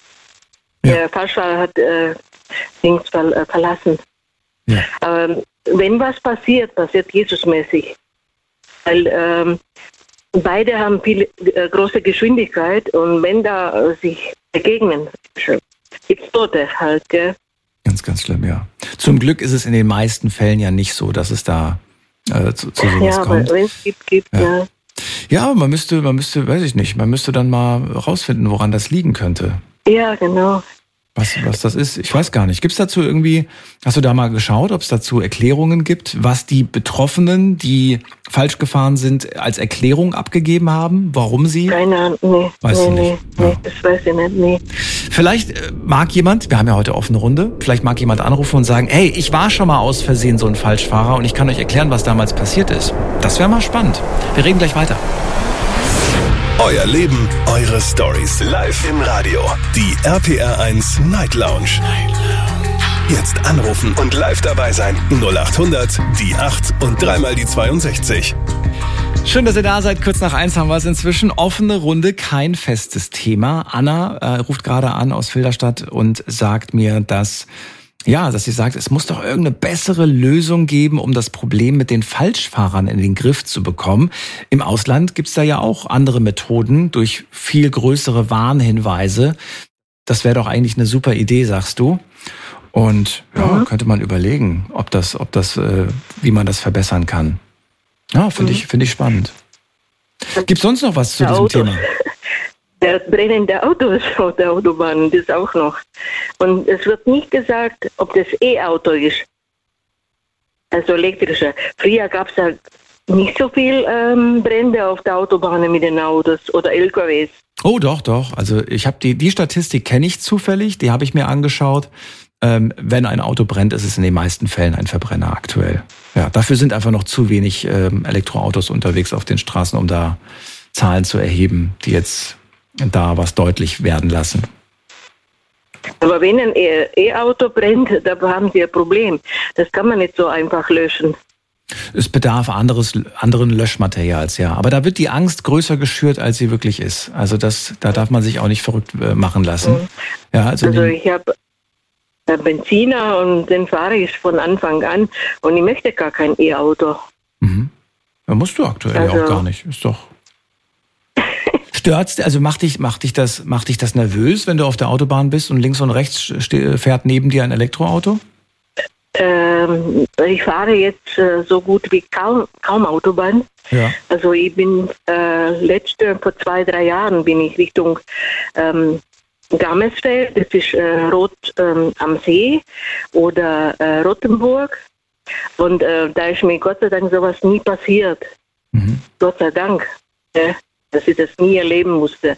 E: Ja. Der Falschfahrer hat äh, links ver, äh, verlassen. Ja. Aber wenn was passiert, passiert Jesusmäßig. Weil ähm, beide haben viel äh, große Geschwindigkeit und wenn da äh, sich begegnen, gibt's Tote halt, gell?
B: Ganz, ganz schlimm, ja. Zum Glück ist es in den meisten Fällen ja nicht so, dass es da äh, zu, zu sowas
E: ja,
B: kommt.
E: Ja, wenn es gibt, gibt, ja. ja.
B: Ja, aber man müsste, man müsste, weiß ich nicht, man müsste dann mal rausfinden, woran das liegen könnte.
E: Ja, genau.
B: Was, was das ist, ich weiß gar nicht. Gibt es dazu irgendwie, hast du da mal geschaut, ob es dazu Erklärungen gibt, was die Betroffenen, die falsch gefahren sind, als Erklärung abgegeben haben, warum sie?
E: Keine Ahnung, nee.
B: Weißt
E: nee,
B: du nicht?
E: Nee,
B: ja.
E: nee, das weiß ich nicht, nee.
B: Vielleicht äh, mag jemand, wir haben ja heute offene Runde, vielleicht mag jemand anrufen und sagen, hey, ich war schon mal aus Versehen so ein Falschfahrer und ich kann euch erklären, was damals passiert ist. Das wäre mal spannend. Wir reden gleich weiter.
C: Euer Leben, eure Stories. Live im Radio. Die R P R eins Night Lounge. Jetzt anrufen und live dabei sein. null acht hundert, die acht und dreimal die zweiundsechzig.
B: Schön, dass ihr da seid. Kurz nach eins haben wir es inzwischen. Offene Runde, kein festes Thema. Anna äh, ruft gerade an aus Filderstadt und sagt mir, dass Ja, dass sie sagt, es muss doch irgendeine bessere Lösung geben, um das Problem mit den Falschfahrern in den Griff zu bekommen. Im Ausland gibt's da ja auch andere Methoden durch viel größere Warnhinweise. Das wäre doch eigentlich eine super Idee, sagst du. Und ja, mhm. könnte man überlegen, ob das, ob das, äh, wie man das verbessern kann. Ja, finde mhm. ich, finde ich spannend. Gibt's sonst noch was zu
E: der
B: diesem
E: Autos.
B: Thema?
E: Der brennende Autos auf der Autobahn, das auch noch. Und es wird nicht gesagt, ob das E-Auto ist. Also elektrische. Früher gab es ja nicht so viel ähm, Brände auf der Autobahn mit den Autos oder L K Ws.
B: Oh, doch, doch. Also ich habe die, die Statistik kenne ich zufällig, die habe ich mir angeschaut. Ähm, wenn ein Auto brennt, ist es in den meisten Fällen ein Verbrenner aktuell. Ja, dafür sind einfach noch zu wenig ähm, Elektroautos unterwegs auf den Straßen, um da Zahlen zu erheben, die jetzt da was deutlich werden lassen.
E: Aber wenn ein E-Auto brennt, da haben Sie ein Problem. Das kann man nicht so einfach löschen.
B: Es bedarf anderes, anderen Löschmaterials, ja. Aber da wird die Angst größer geschürt, als sie wirklich ist. Also das, da darf man sich auch nicht verrückt machen lassen. Mhm. Ja, also
E: also ich habe Benziner und den fahre ich von Anfang an und ich möchte gar kein E-Auto.
B: Mhm. Da musst du aktuell also, auch gar nicht. Ist doch. Stört's, also macht dich, macht dich das, macht dich das nervös, wenn du auf der Autobahn bist und links und rechts fährt neben dir ein Elektroauto?
E: Ähm, ich fahre jetzt äh, so gut wie kaum, kaum Autobahn. Ja. Also ich bin äh, letzte, vor zwei, drei Jahren bin ich Richtung ähm, Gammersfeld, das ist äh, Rot ähm, am See oder äh, Rottenburg. Und äh, da ist mir Gott sei Dank sowas nie passiert. Mhm. Gott sei Dank, äh, dass ich das nie erleben musste.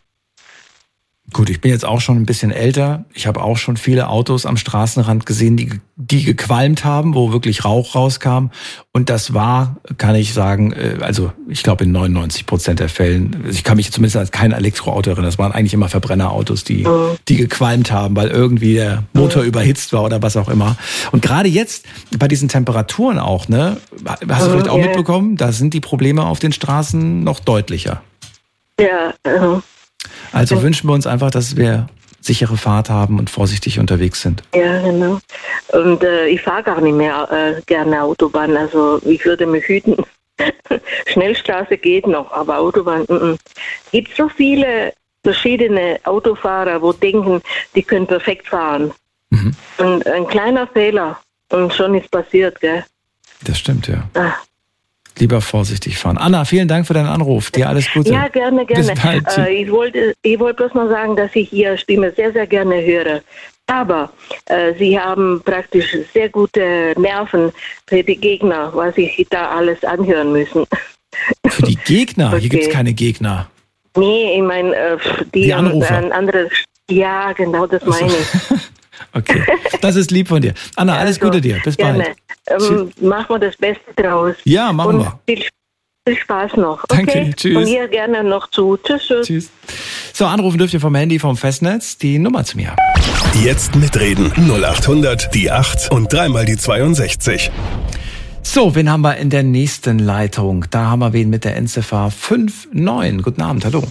B: Gut, ich bin jetzt auch schon ein bisschen älter. Ich habe auch schon viele Autos am Straßenrand gesehen, die, die gequalmt haben, wo wirklich Rauch rauskam. Und das war, kann ich sagen, also ich glaube in neunundneunzig Prozent der Fällen, ich kann mich zumindest als kein Elektroauto erinnern, das waren eigentlich immer Verbrennerautos, die, die gequalmt haben, weil irgendwie der Motor überhitzt war oder was auch immer. Und gerade jetzt bei diesen Temperaturen auch, ne, hast du vielleicht auch yeah. mitbekommen, da sind die Probleme auf den Straßen noch deutlicher.
E: Ja, uh-huh.
B: Also ja. wünschen wir uns einfach, dass wir sichere Fahrt haben und vorsichtig unterwegs sind.
E: Ja, genau. Und äh, ich fahre gar nicht mehr äh, gerne Autobahn. Also ich würde mich hüten. Schnellstraße geht noch, aber Autobahn. Es gibt so viele verschiedene Autofahrer, wo denken, die können perfekt fahren. Mhm. Und ein kleiner Fehler und schon ist passiert, gell?
B: Das stimmt, ja. Ah. Lieber vorsichtig fahren. Anna, vielen Dank für deinen Anruf. Dir alles Gute.
E: Ja, gerne, gerne.
B: Bis bald.
E: Äh, ich wollte ich wollte bloß mal sagen, dass ich Ihre Stimme sehr, sehr gerne höre. Aber äh, Sie haben praktisch sehr gute Nerven für die Gegner, was sich da alles anhören müssen.
B: Für die Gegner? Okay. Hier gibt es keine Gegner.
E: Nee, ich meine, äh, die,
B: die Anrufer.
E: Ein anderes. Ja, genau, das meine ich.
B: Okay, das ist lieb von dir. Anna, alles also, Gute dir. Bis
E: gerne.
B: bald.
E: Ähm, machen wir das Beste draus.
B: Ja, machen
E: und
B: wir.
E: Viel, viel Spaß noch.
B: Danke,
E: okay?
B: tschüss.
E: Und hier gerne noch zu. Tschüss, tschüss.
B: Tschüss. So, anrufen dürft ihr vom Handy, vom Festnetz, die Nummer zu mir.
C: Jetzt mitreden. null acht hundert, die acht und dreimal die zweiundsechzig.
B: So, wen haben wir in der nächsten Leitung? Da haben wir wen mit der Endziffer fünf neun. Guten Abend, hallo.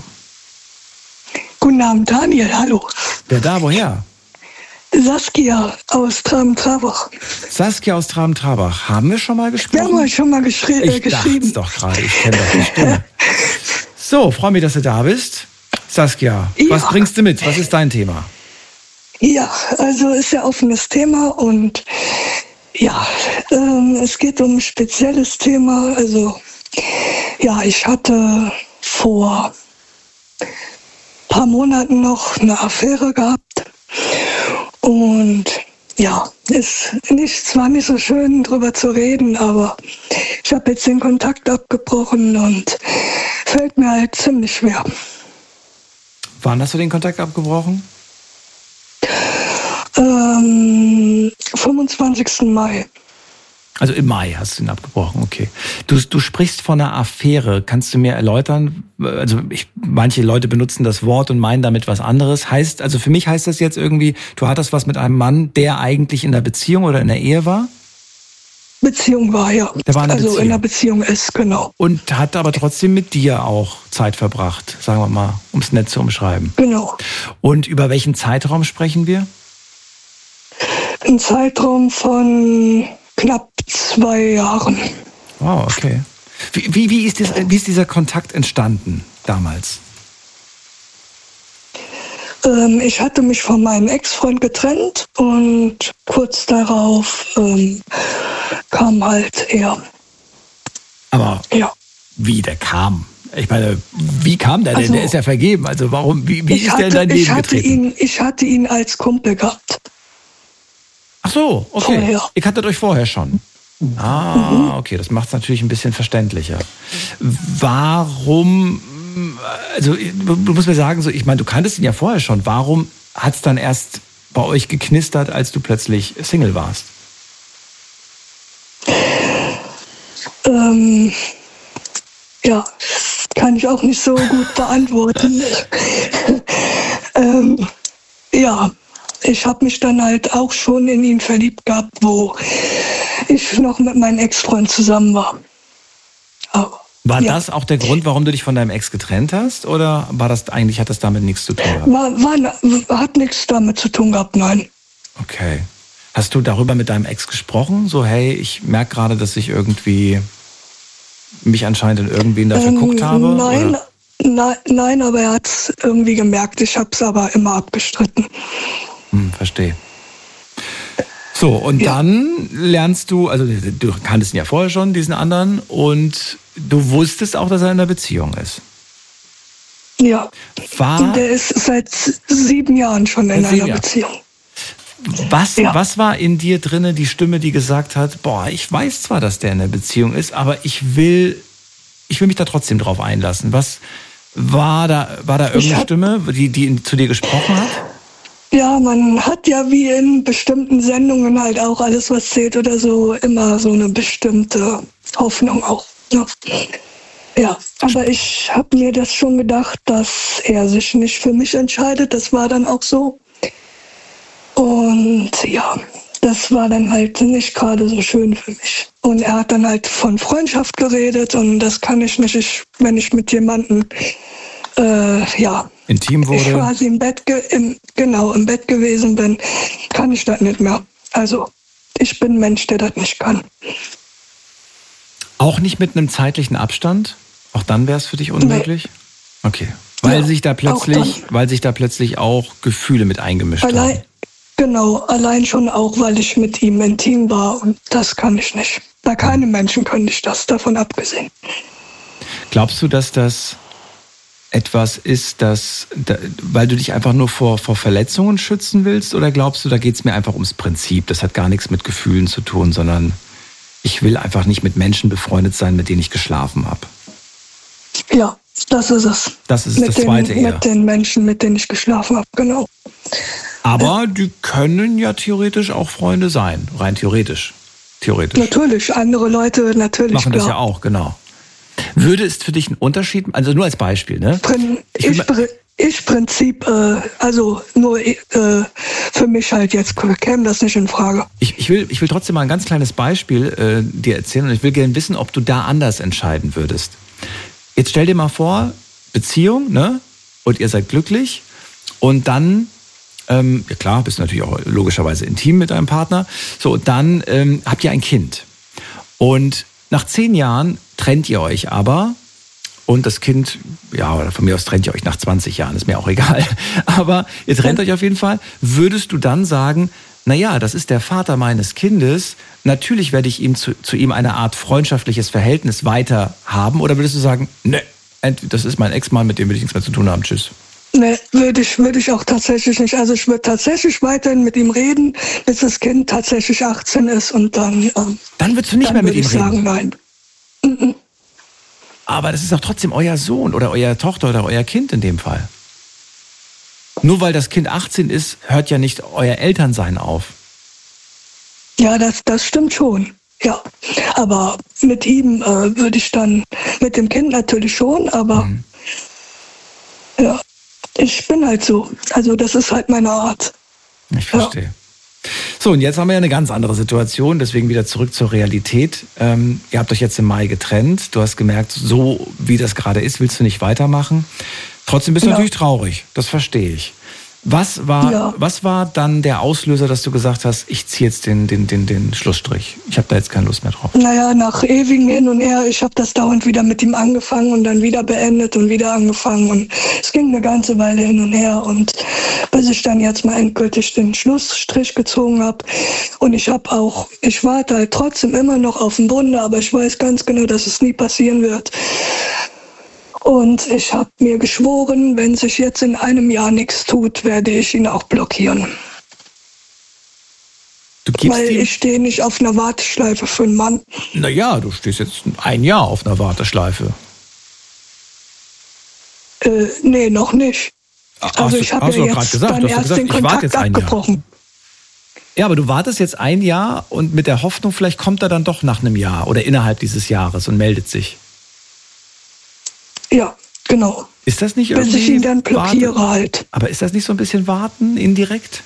F: Guten Abend, Daniel, hallo.
B: Wer da, woher?
F: Saskia aus Traben-Trabach.
B: Saskia aus Traben-Trabach. Haben wir schon mal gesprochen?
F: Wir haben schon mal geschri-
B: ich
F: äh, geschrieben.
B: Ich dachte es doch gerade, ich kenne doch die Stimme. So, freue mich, dass du da bist. Saskia, ja. Was bringst du mit? Was ist dein Thema?
F: Ja, also ist ja offenes Thema und ja, ähm, es geht um ein spezielles Thema. Also ja, ich hatte vor ein paar Monaten noch eine Affäre gehabt. Und ja, ist nicht, zwar nicht so schön drüber zu reden, aber ich habe jetzt den Kontakt abgebrochen und fällt mir halt ziemlich schwer.
B: Wann hast du den Kontakt abgebrochen?
F: Ähm, fünfundzwanzigsten Mai.
B: Also im Mai hast du ihn abgebrochen, okay. Du, du sprichst von einer Affäre. Kannst du mir erläutern? Also ich, manche Leute benutzen das Wort und meinen damit was anderes. Heißt, also für mich heißt das jetzt irgendwie, du hattest was mit einem Mann, der eigentlich in der Beziehung oder in der Ehe war?
F: Beziehung war, ja.
B: Der war in der
F: also
B: Beziehung.
F: in der Beziehung ist, genau.
B: Und hat aber trotzdem mit dir auch Zeit verbracht, sagen wir mal, um es nett zu umschreiben.
F: Genau.
B: Und über welchen Zeitraum sprechen wir?
F: Ein Zeitraum von knapp zwei Jahren.
B: Wow, okay. Wie, wie, wie, ist das, wie ist dieser Kontakt entstanden damals?
F: Ähm, ich hatte mich von meinem Ex-Freund getrennt und kurz darauf ähm, kam halt er.
B: Aber
F: ja.
B: Wie, der kam? Ich meine, wie kam der denn? Also, der ist ja vergeben. Also warum, wie, wie ist
F: hatte,
B: der in dein Leben
F: ich hatte
B: getreten?
F: Ihn, ich hatte ihn als Kumpel gehabt.
B: Ach so, okay.
F: Vorher.
B: Ihr kanntet euch vorher schon. Ah, okay, das macht es natürlich ein bisschen verständlicher. Warum, also du musst mir sagen, so, ich meine, du kanntest ihn ja vorher schon. Warum hat es dann erst bei euch geknistert, als du plötzlich Single warst?
F: Ähm, ja, kann ich auch nicht so gut beantworten. ähm, ja, ich habe mich dann halt auch schon in ihn verliebt gehabt, wo ich noch mit meinem Ex-Freund zusammen war. Aber,
B: war
F: ja.
B: das auch der Grund, warum du dich von deinem Ex getrennt hast? Oder war das eigentlich, hat das damit nichts zu tun gehabt?
F: War, war, hat nichts damit zu tun gehabt, nein.
B: Okay. Hast du darüber mit deinem Ex gesprochen? So, hey, ich merke gerade, dass ich irgendwie mich anscheinend in irgendwen da verguckt ähm, habe?
F: Nein, nein, nein, aber er hat es irgendwie gemerkt. Ich habe es aber immer abgestritten.
B: Hm, verstehe. So, und ja. Dann lernst du, also du kanntest ihn ja vorher schon, diesen anderen, und du wusstest auch, dass er in einer Beziehung ist.
F: Ja,
B: war,
F: der ist seit sieben Jahren schon in einer Jahr. Beziehung.
B: Was,
F: ja.
B: was war in dir drinne die Stimme, die gesagt hat, boah, ich weiß zwar, dass der in einer Beziehung ist, aber ich will, ich will mich da trotzdem drauf einlassen. Was war da, war da irgendeine hab, Stimme, die, die zu dir gesprochen hat?
F: Ja, man hat ja wie in bestimmten Sendungen halt auch alles, was zählt oder so, immer so eine bestimmte Hoffnung auch. Ja, ja. Aber ich habe mir das schon gedacht, dass er sich nicht für mich entscheidet. Das war dann auch so. Und ja, das war dann halt nicht gerade so schön für mich. Und er hat dann halt von Freundschaft geredet und das kann ich nicht, ich, wenn ich mit jemandem, äh, ja,
B: intim wurde.
F: Ich quasi im Bett, ge- im, genau, im Bett gewesen bin, kann ich das nicht mehr. Also, ich bin ein Mensch, der das nicht kann.
B: Auch nicht mit einem zeitlichen Abstand? Auch dann wäre es für dich unmöglich? Nee. Okay. Weil ja, sich da plötzlich, weil sich da plötzlich auch Gefühle mit eingemischt
F: allein,
B: haben.
F: Genau, allein schon auch, weil ich mit ihm intim war und das kann ich nicht. Bei keinem Menschen könnte ich das, davon abgesehen.
B: Glaubst du, dass das etwas ist, das, da, weil du dich einfach nur vor, vor Verletzungen schützen willst, oder glaubst du, da geht es mir einfach ums Prinzip? Das hat gar nichts mit Gefühlen zu tun, sondern ich will einfach nicht mit Menschen befreundet sein, mit denen ich geschlafen habe.
F: Ja, das ist es.
B: Das ist
F: mit
B: das
F: den,
B: Zweite eher.
F: Mit den Menschen, mit denen ich geschlafen habe, genau.
B: Aber die können ja theoretisch auch Freunde sein, rein theoretisch. Theoretisch.
F: Natürlich, andere Leute natürlich.
B: Machen das
F: klar.
B: ja auch, genau. Würde es für dich einen Unterschied, also nur als Beispiel, ne?
F: Prin, ich, ich, ich Prinzip, äh, also nur äh, für mich halt jetzt käme das nicht in Frage.
B: Ich, ich, will, ich will trotzdem mal ein ganz kleines Beispiel äh, dir erzählen und ich will gerne wissen, ob du da anders entscheiden würdest. Jetzt stell dir mal vor, Beziehung, ne? Und ihr seid glücklich und dann, ähm, ja klar, bist du natürlich auch logischerweise intim mit deinem Partner. So, und dann ähm, habt ihr ein Kind. Und nach zehn Jahren trennt ihr euch aber und das Kind, ja, oder von mir aus trennt ihr euch nach zwanzig Jahren, ist mir auch egal. Aber ihr trennt euch auf jeden Fall. Würdest du dann sagen, naja, das ist der Vater meines Kindes, natürlich werde ich ihm zu, zu ihm eine Art freundschaftliches Verhältnis weiter haben? Oder würdest du sagen, ne, das ist mein Ex-Mann, mit dem will ich nichts mehr zu tun haben, tschüss?
F: Ne, würde ich, würde ich auch tatsächlich nicht. Also ich würde tatsächlich weiterhin mit ihm reden, bis das Kind tatsächlich achtzehn ist und dann... Ähm,
B: dann würdest du nicht mehr mit ihm reden?
F: Dann würde ich sagen, nein. Mhm.
B: Aber das ist doch trotzdem euer Sohn oder euer Tochter oder euer Kind in dem Fall. Nur weil das Kind achtzehn ist, hört ja nicht euer Elternsein auf.
F: Ja, das, das stimmt schon. Ja, aber mit ihm äh, würde ich dann, mit dem Kind natürlich schon, aber mhm. ja, ich bin halt so. Also das ist halt meine Art.
B: Ich verstehe. Ja. So, und jetzt haben wir ja eine ganz andere Situation, deswegen wieder zurück zur Realität. Ähm, ihr habt euch jetzt im Mai getrennt. Du hast gemerkt, so wie das gerade ist, willst du nicht weitermachen. Trotzdem bist du ja. natürlich traurig, das verstehe ich. Was war, ja. was war dann der Auslöser, dass du gesagt hast, ich ziehe jetzt den, den, den, den Schlussstrich? Ich habe da jetzt keine Lust mehr drauf.
F: Naja, nach ewigen Hin und Her, ich habe das dauernd wieder mit ihm angefangen und dann wieder beendet und wieder angefangen. Und es ging eine ganze Weile hin und her. Und bis ich dann jetzt mal endgültig den Schlussstrich gezogen habe. Und ich habe auch, ich warte halt trotzdem immer noch auf ein Wunder, aber ich weiß ganz genau, dass es nie passieren wird. Und ich habe mir geschworen, wenn sich jetzt in einem Jahr nichts tut, werde ich ihn auch blockieren.
B: Du gibst
F: Weil
B: ihm...
F: ich stehe nicht auf einer Warteschleife für einen Mann.
B: Naja, du stehst jetzt ein Jahr auf einer Warteschleife.
F: Äh, nee, noch nicht.
B: Ach,
F: also
B: hast
F: ich
B: du,
F: habe
B: hast
F: ja
B: du
F: jetzt
B: gerade gesagt,
F: dann
B: du hast
F: erst
B: gesagt,
F: den
B: ich warte
F: Kontakt
B: jetzt ein
F: abgebrochen.
B: Ja, aber du wartest jetzt ein Jahr und mit der Hoffnung, vielleicht kommt er dann doch nach einem Jahr oder innerhalb dieses Jahres und meldet sich.
F: Ja, genau.
B: Ist das nicht
F: Bis
B: irgendwie
F: ich ihn dann blockiere
B: warten?
F: halt.
B: Aber ist das nicht so ein bisschen warten, indirekt?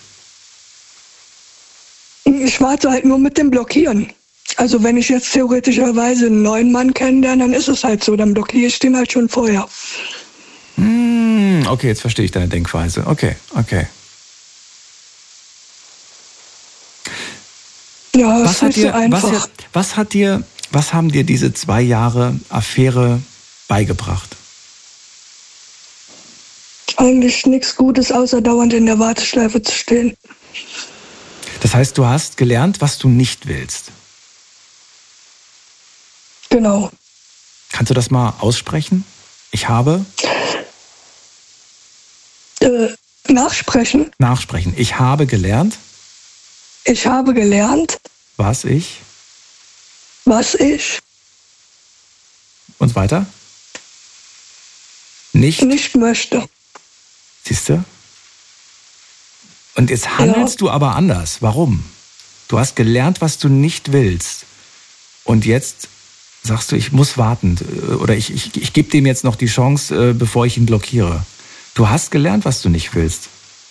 F: Ich warte halt nur mit dem Blockieren. Also wenn ich jetzt theoretischerweise einen neuen Mann kennenlerne, dann ist es halt so. Dann blockiere ich den halt schon vorher.
B: Hm, okay, jetzt verstehe ich deine Denkweise. Okay, okay.
F: Ja, das
B: Was
F: ist
B: hat
F: nicht
B: dir,
F: so einfach.
B: was, hat, was hat dir, was haben dir diese zwei Jahre Affäre beigebracht?
F: Eigentlich nichts Gutes, außer dauernd in der Warteschleife zu stehen.
B: Das heißt, du hast gelernt, was du nicht willst.
F: Genau.
B: Kannst du das mal aussprechen? Ich habe
F: Äh, nachsprechen.
B: nachsprechen. Ich habe gelernt,
F: Ich habe gelernt,
B: was ich
F: was ich
B: und weiter nicht.
F: nicht möchte.
B: Siehst du? Und jetzt handelst du aber anders. Warum? Du hast gelernt, was du nicht willst. Und jetzt sagst du, ich muss warten. Oder ich, ich, ich gebe dem jetzt noch die Chance, bevor ich ihn blockiere. Du hast gelernt, was du nicht willst.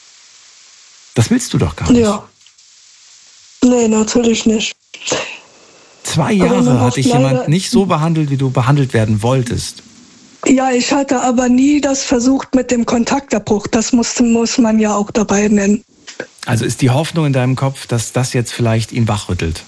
B: Das willst du doch gar nicht.
F: Ja. Nee, natürlich nicht.
B: Zwei
F: Aber man
B: Jahre hat
F: macht
B: dich jemand
F: leider-
B: nicht so behandelt, wie du behandelt werden wolltest.
F: Ja, ich hatte aber nie das versucht mit dem Kontaktabbruch. Das musste, muss man ja auch dabei nennen.
B: Also ist die Hoffnung in deinem Kopf, dass das jetzt vielleicht ihn wachrüttelt?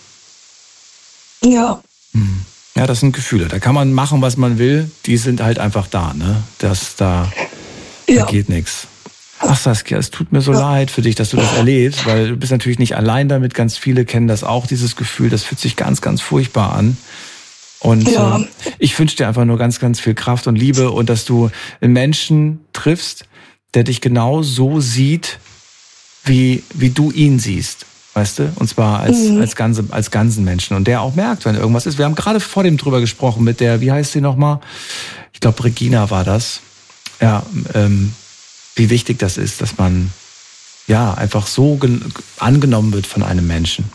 F: Ja,
B: Ja, das sind Gefühle. Da kann man machen, was man will. Die sind halt einfach da, ne? Das, da, da
F: ja.
B: geht nichts. Ach Saskia, es tut mir so leid für dich, dass du das erlebst, weil du bist natürlich nicht allein damit. Ganz viele kennen das auch, dieses Gefühl. Das fühlt sich ganz, ganz furchtbar an. Und
F: Ja.
B: äh, ich wünsche dir einfach nur ganz, ganz viel Kraft und Liebe und dass du einen Menschen triffst, der dich genau so sieht, wie, wie du ihn siehst. Weißt du? Und zwar als,
F: Mhm.
B: als, ganze, als ganzen Menschen. Und der auch merkt, wenn irgendwas ist. Wir haben gerade vor dem drüber gesprochen mit der, wie heißt sie nochmal? Ich glaube, Regina war das. Ja, ähm, wie wichtig das ist, dass man ja einfach so gen- angenommen wird von einem Menschen.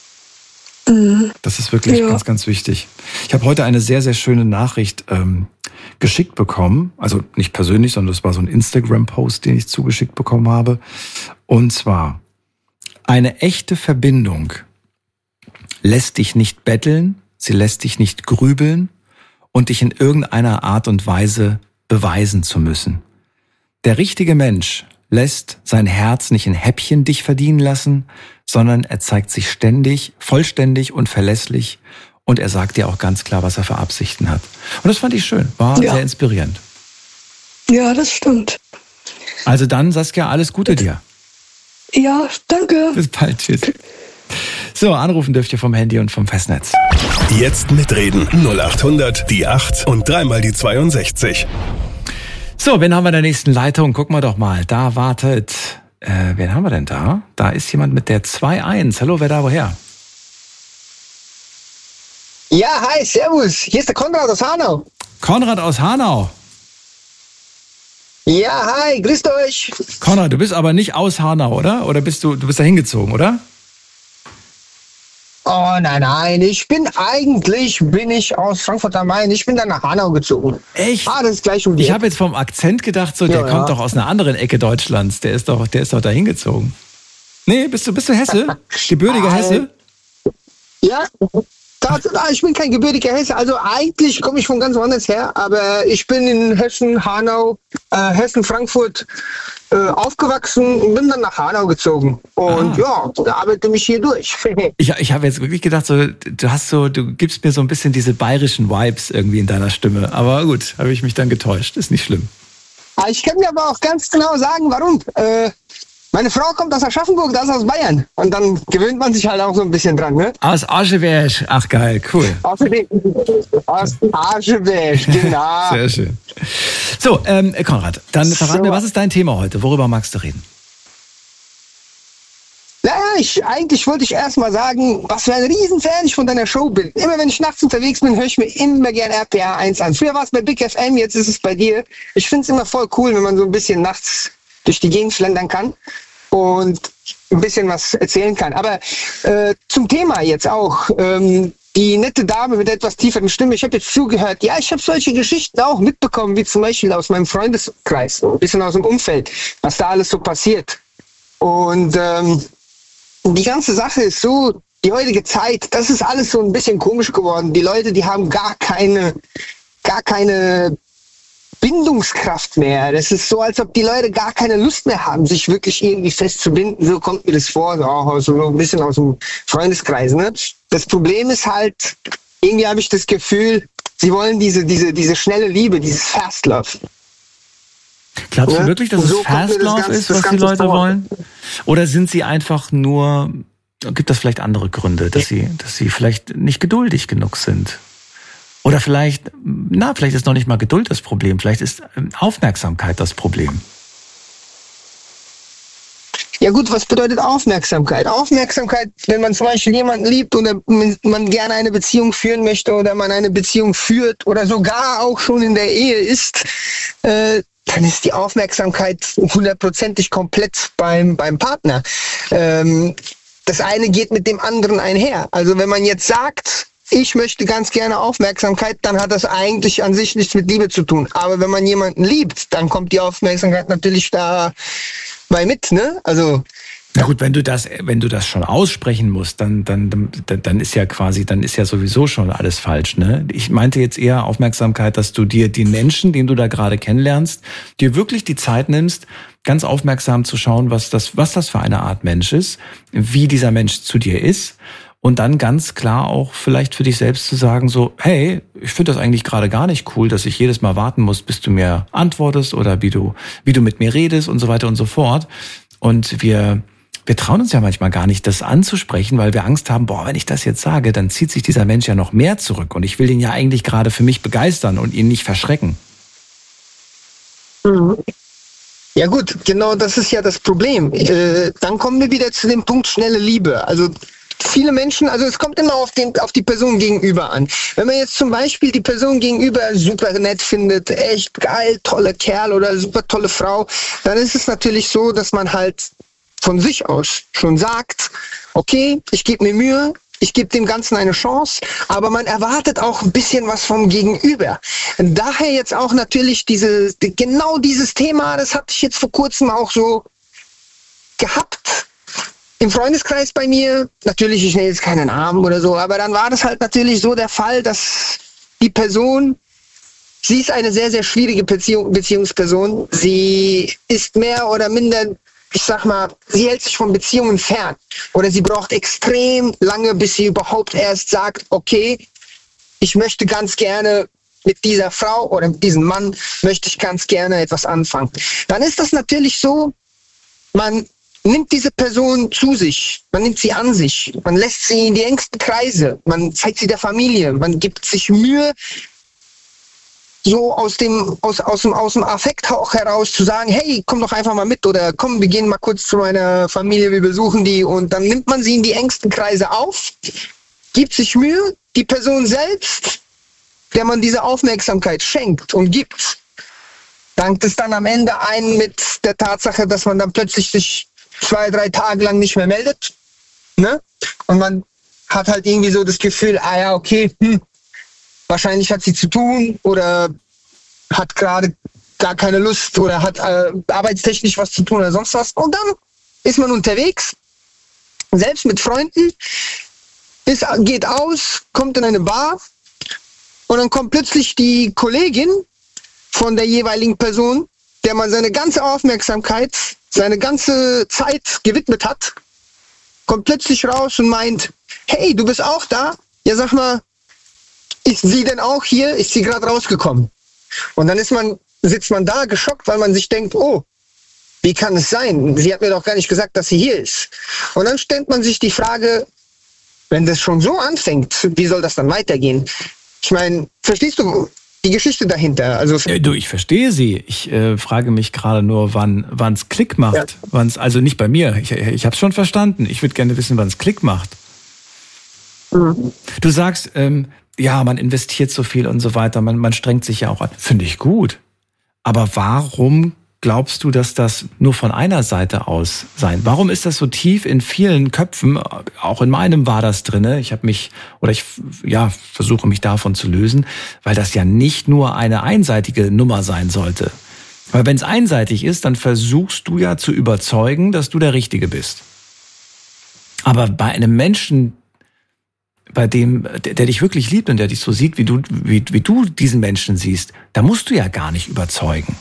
F: Mhm.
B: Das ist wirklich
F: Ja.
B: ganz, ganz wichtig. Ich habe heute eine sehr, sehr schöne Nachricht ähm, geschickt bekommen. Also nicht persönlich, sondern das war so ein Instagram-Post, den ich zugeschickt bekommen habe. Und zwar: Eine echte Verbindung lässt dich nicht betteln, sie lässt dich nicht grübeln und dich in irgendeiner Art und Weise beweisen zu müssen. Der richtige Mensch lässt sein Herz nicht in Häppchen dich verdienen lassen, sondern er zeigt sich ständig, vollständig und verlässlich und er sagt dir auch ganz klar, was er für Absichten hat. Und das fand ich schön, war
F: Ja.
B: sehr inspirierend.
F: Ja, das stimmt.
B: Also dann, Saskia, alles Gute dir.
F: Ja, danke.
B: Bis bald, tschüss. So, anrufen dürft ihr vom Handy und vom Festnetz.
C: Jetzt mitreden. null acht hundert, die acht und dreimal die zweiundsechzig.
B: So, wen haben wir in der nächsten Leitung? Gucken wir doch mal. Da wartet, äh, wen haben wir denn da? Da ist jemand mit der zwei eins. Hallo, wer da, woher?
G: Ja, hi, servus. Hier ist der Konrad aus Hanau.
B: Konrad aus Hanau.
G: Ja, hi, grüßt euch.
B: Konrad, du bist aber nicht aus Hanau, oder? Oder bist du, du bist da hingezogen, oder?
G: Oh, nein, nein, ich bin eigentlich, bin ich aus Frankfurt am Main. Ich bin dann nach Hanau gezogen.
B: Echt?
G: Ah, das ist gleich um die
B: Ich
G: Ecke.
B: habe jetzt vom Akzent gedacht, so, der
G: Ja,
B: kommt
G: ja.
B: doch aus einer anderen Ecke Deutschlands. Der ist doch, der ist doch da hingezogen. Nee, bist du, bist du Hesse? Gebürtiger
G: Ah,
B: Hesse?
G: Ja, das, ah, ich bin kein gebürtiger Hesse. Also eigentlich komme ich von ganz woanders her, aber ich bin in Hessen, Hanau, äh, Hessen, Frankfurt äh, aufgewachsen und bin dann nach Hanau gezogen. Und
B: Ah.
G: ja, da arbeite mich hier durch.
B: Ich, ich habe jetzt wirklich gedacht, so, du hast so, du gibst mir so ein bisschen diese bayerischen Vibes irgendwie in deiner Stimme. Aber gut, habe ich mich dann getäuscht. Ist nicht schlimm.
G: Ah, Ich kann dir aber auch ganz genau sagen, warum. Äh, meine Frau kommt aus Aschaffenburg, das ist aus Bayern. Und dann gewöhnt man sich halt auch so ein bisschen dran, ne?
B: Aus Ascheberg. Ach geil, cool.
G: Außerdem aus Ascheberg, genau.
B: Sehr schön. So, ähm, Konrad, dann verrat
G: So.
B: mir, was ist dein Thema heute? Worüber magst du reden?
G: Naja, ich, eigentlich wollte ich erst mal sagen, was für ein Riesenfan ich von deiner Show bin. Immer wenn ich nachts unterwegs bin, höre ich mir immer gern R P R eins an. Früher war es bei Big F M, jetzt ist es bei dir. Ich finde es immer voll cool, wenn man so ein bisschen nachts durch die Gegend schlendern kann. Und ein bisschen was erzählen kann. Aber äh, zum Thema jetzt auch. Ähm, die nette Dame mit etwas tieferen Stimme, ich habe jetzt zugehört. Ja, ich habe solche Geschichten auch mitbekommen, wie zum Beispiel aus meinem Freundeskreis, ein bisschen aus dem Umfeld, was da alles so passiert. Und ähm, die ganze Sache ist so, die heutige Zeit, das ist alles so ein bisschen komisch geworden. Die Leute, die haben gar keine, gar keine Bindungskraft mehr. Das ist so, als ob die Leute gar keine Lust mehr haben, sich wirklich irgendwie festzubinden. So kommt mir das vor, so auch aus, so ein bisschen aus dem Freundeskreis. Ne? Das Problem ist halt, irgendwie habe ich das Gefühl, sie wollen diese, diese, diese schnelle Liebe, dieses Fast Love.
B: Glaubst
G: ja?
B: du wirklich, dass
G: so
B: es Fast Love
G: Ganze,
B: ist, was die Leute vor. wollen? Oder sind sie einfach nur, gibt es vielleicht andere Gründe, dass sie, dass sie vielleicht nicht geduldig genug sind? Oder vielleicht, na, vielleicht ist noch nicht mal Geduld das Problem, vielleicht ist Aufmerksamkeit das Problem.
G: Ja gut, was bedeutet Aufmerksamkeit? Aufmerksamkeit, wenn man zum Beispiel jemanden liebt oder man gerne eine Beziehung führen möchte oder man eine Beziehung führt oder sogar auch schon in der Ehe ist, äh, dann ist die Aufmerksamkeit hundertprozentig komplett beim, beim Partner. Ähm, das eine geht mit dem anderen einher. Also wenn man jetzt sagt, ich möchte ganz gerne Aufmerksamkeit, dann hat das eigentlich an sich nichts mit Liebe zu tun. Aber wenn man jemanden liebt, dann kommt die Aufmerksamkeit natürlich da bei mit, ne? Also
B: na gut, wenn du das, wenn du das schon aussprechen musst, dann, dann, dann, dann ist ja quasi, dann ist ja sowieso schon alles falsch, ne? Ich meinte jetzt eher Aufmerksamkeit, dass du dir den Menschen, den du da gerade kennenlernst, dir wirklich die Zeit nimmst, ganz aufmerksam zu schauen, was das, was das für eine Art Mensch ist, wie dieser Mensch zu dir ist. Und dann ganz klar auch vielleicht für dich selbst zu sagen, so, hey, ich finde das eigentlich gerade gar nicht cool, dass ich jedes Mal warten muss, bis du mir antwortest oder wie du, wie du mit mir redest und so weiter und so fort. Und wir, wir trauen uns ja manchmal gar nicht, das anzusprechen, weil wir Angst haben, boah, wenn ich das jetzt sage, dann zieht sich dieser Mensch ja noch mehr zurück. Und ich will ihn ja eigentlich gerade für mich begeistern und ihn nicht verschrecken.
G: Mhm. Ja gut, genau das ist ja das Problem. Äh, dann kommen wir wieder zu dem Punkt schnelle Liebe. Also viele Menschen, also es kommt immer auf, den, auf die Person gegenüber an. Wenn man jetzt zum Beispiel die Person gegenüber super nett findet, echt geil, toller Kerl oder super tolle Frau, dann ist es natürlich so, dass man halt von sich aus schon sagt, okay, ich gebe mir Mühe, ich gebe dem Ganzen eine Chance, aber man erwartet auch ein bisschen was vom Gegenüber. Daher jetzt auch natürlich diese, genau dieses Thema, das hatte ich jetzt vor kurzem auch so gehabt, im Freundeskreis bei mir, natürlich, ich nenne jetzt keinen Namen oder so, aber dann war das halt natürlich so der Fall, dass die Person, sie ist eine sehr, sehr schwierige Beziehung, Beziehungsperson. Sie ist mehr oder minder, ich sag mal, sie hält sich von Beziehungen fern. Oder sie braucht extrem lange, bis sie überhaupt erst sagt, okay, ich möchte ganz gerne mit dieser Frau oder mit diesem Mann, möchte ich ganz gerne etwas anfangen. Dann ist das natürlich so, man nimmt diese Person zu sich, man nimmt sie an sich, man lässt sie in die engsten Kreise, man zeigt sie der Familie, man gibt sich Mühe, so aus dem, aus, aus dem, aus dem Affekt auch heraus zu sagen, hey, komm doch einfach mal mit oder komm, wir gehen mal kurz zu meiner Familie, wir besuchen die und dann nimmt man sie in die engsten Kreise auf, gibt sich Mühe, die Person selbst, der man diese Aufmerksamkeit schenkt und gibt, dankt es dann am Ende ein mit der Tatsache, dass man dann plötzlich sich zwei, drei Tage lang nicht mehr meldet, ne? Und man hat halt irgendwie so das Gefühl, ah ja, okay, hm, wahrscheinlich hat sie zu tun oder hat gerade gar keine Lust oder hat äh, arbeitstechnisch was zu tun oder sonst was. Und dann ist man unterwegs, selbst mit Freunden, ist, geht aus, kommt in eine Bar und dann kommt plötzlich die Kollegin von der jeweiligen Person, der man seine ganze Aufmerksamkeit, seine ganze Zeit gewidmet hat, kommt plötzlich raus und meint, hey, du bist auch da? Ja, sag mal, ist sie denn auch hier? Ist sie gerade rausgekommen? Und dann ist man, sitzt man da geschockt, weil man sich denkt, oh, wie kann es sein? Sie hat mir doch gar nicht gesagt, dass sie hier ist. Und dann stellt man sich die Frage, wenn das schon so anfängt, wie soll das dann weitergehen? Ich meine, verstehst du die Geschichte dahinter? Also
B: ja, du, ich verstehe sie. Ich äh, frage mich gerade nur, wann wann's Klick macht. Ja. Wann's, also nicht bei mir. Ich, ich habe es schon verstanden. Ich würde gerne wissen, wann es Klick macht. Mhm. Du sagst, ähm, ja, man investiert so viel und so weiter. Man, man strengt sich ja auch an. Finde ich gut. Aber warum glaubst du, dass das nur von einer Seite aus sein? Warum ist das so tief in vielen Köpfen? Auch in meinem war das drinne. Ich habe mich, oder ich ja versuche mich davon zu lösen, weil das ja nicht nur eine einseitige Nummer sein sollte. Weil wenn es einseitig ist, dann versuchst du ja zu überzeugen, dass du der Richtige bist. Aber bei einem Menschen, bei dem, der, der dich wirklich liebt und der dich so sieht, wie du, wie, wie du diesen Menschen siehst, da musst du ja gar nicht überzeugen.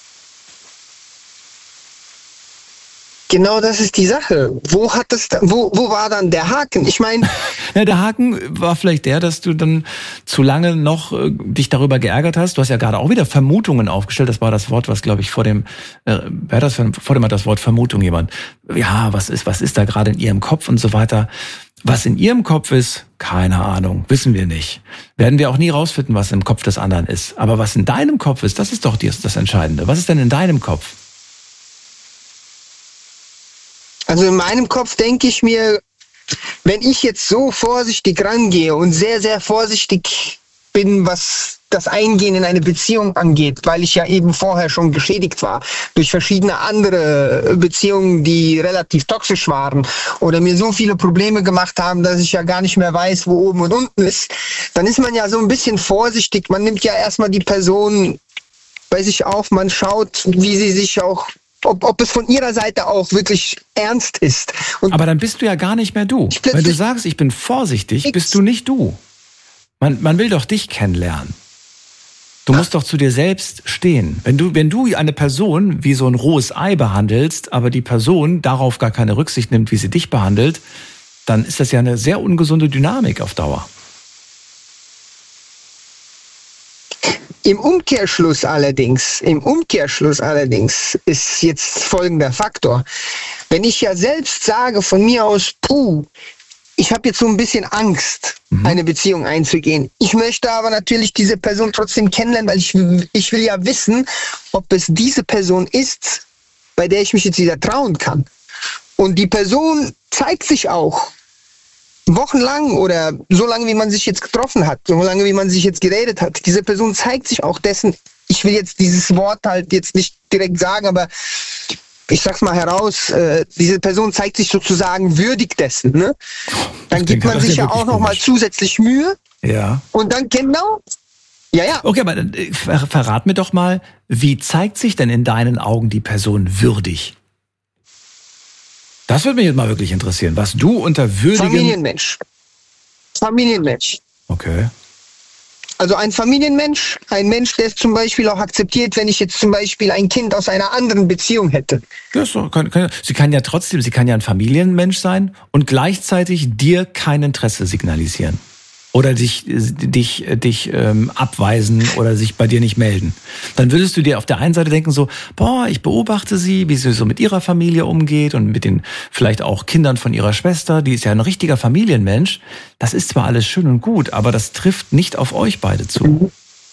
G: Genau, das ist die Sache. Wo hat das, wo, wo war dann der Haken? Ich meine,
B: ja, der Haken war vielleicht der, dass du dann zu lange noch äh, dich darüber geärgert hast. Du hast ja gerade auch wieder Vermutungen aufgestellt. Das war das Wort, was, glaube ich, vor dem, äh, wer das vor dem hat das Wort Vermutung jemand. Ja, was ist, was ist da gerade in ihrem Kopf und so weiter. Was in ihrem Kopf ist, keine Ahnung, wissen wir nicht. Werden wir auch nie rausfinden, was im Kopf des anderen ist. Aber was in deinem Kopf ist, das ist doch das Entscheidende. Was ist denn in deinem Kopf?
G: Also in meinem Kopf denke ich mir, wenn ich jetzt so vorsichtig rangehe und sehr, sehr vorsichtig bin, was das Eingehen in eine Beziehung angeht, weil ich ja eben vorher schon geschädigt war durch verschiedene andere Beziehungen, die relativ toxisch waren oder mir so viele Probleme gemacht haben, dass ich ja gar nicht mehr weiß, wo oben und unten ist, dann ist man ja so ein bisschen vorsichtig. Man nimmt ja erstmal die Person bei sich auf, man schaut, wie sie sich auch Ob, ob es von ihrer Seite auch wirklich ernst ist. Und
B: aber dann bist du ja gar nicht mehr du. Wenn du sagst, ich bin vorsichtig, bist du nicht du. Man, man will doch dich kennenlernen. Du musst doch zu dir selbst stehen. Wenn du, wenn du eine Person wie so ein rohes Ei behandelst, aber die Person darauf gar keine Rücksicht nimmt, wie sie dich behandelt, dann ist das ja eine sehr ungesunde Dynamik auf Dauer.
G: Im Umkehrschluss allerdings, im Umkehrschluss allerdings ist jetzt folgender Faktor. Wenn ich ja selbst sage von mir aus, puh, ich habe jetzt so ein bisschen Angst, mhm. eine Beziehung einzugehen. Ich möchte aber natürlich diese Person trotzdem kennenlernen, weil ich, ich will ja wissen, ob es diese Person ist, bei der ich mich jetzt wieder trauen kann. Und die Person zeigt sich auch. Wochenlang oder so lange, wie man sich jetzt getroffen hat, so lange, wie man sich jetzt geredet hat. Diese Person zeigt sich auch dessen, ich will jetzt dieses Wort halt jetzt nicht direkt sagen, aber ich sag's mal heraus, äh, diese Person zeigt sich sozusagen würdig dessen. Ne? Dann gibt man sich ja auch nochmal zusätzlich Mühe.
B: Ja.
G: Und dann genau, ja, ja.
B: Okay, aber äh, ver- verrat mir doch mal, wie zeigt sich denn in deinen Augen die Person würdig? Das würde mich jetzt mal wirklich interessieren, was du unter würdigen...
G: Familienmensch. Familienmensch.
B: Okay.
G: Also ein Familienmensch, ein Mensch, der es zum Beispiel auch akzeptiert, wenn ich jetzt zum Beispiel ein Kind aus einer anderen Beziehung hätte.
B: Ja, so, kann, kann, sie kann ja trotzdem, sie kann ja ein Familienmensch sein und gleichzeitig dir kein Interesse signalisieren. Oder dich, dich, dich ähm, abweisen oder sich bei dir nicht melden. Dann würdest du dir auf der einen Seite denken so, boah, ich beobachte sie, wie sie so mit ihrer Familie umgeht und mit den vielleicht auch Kindern von ihrer Schwester. Die ist ja ein richtiger Familienmensch. Das ist zwar alles schön und gut, aber das trifft nicht auf euch beide zu.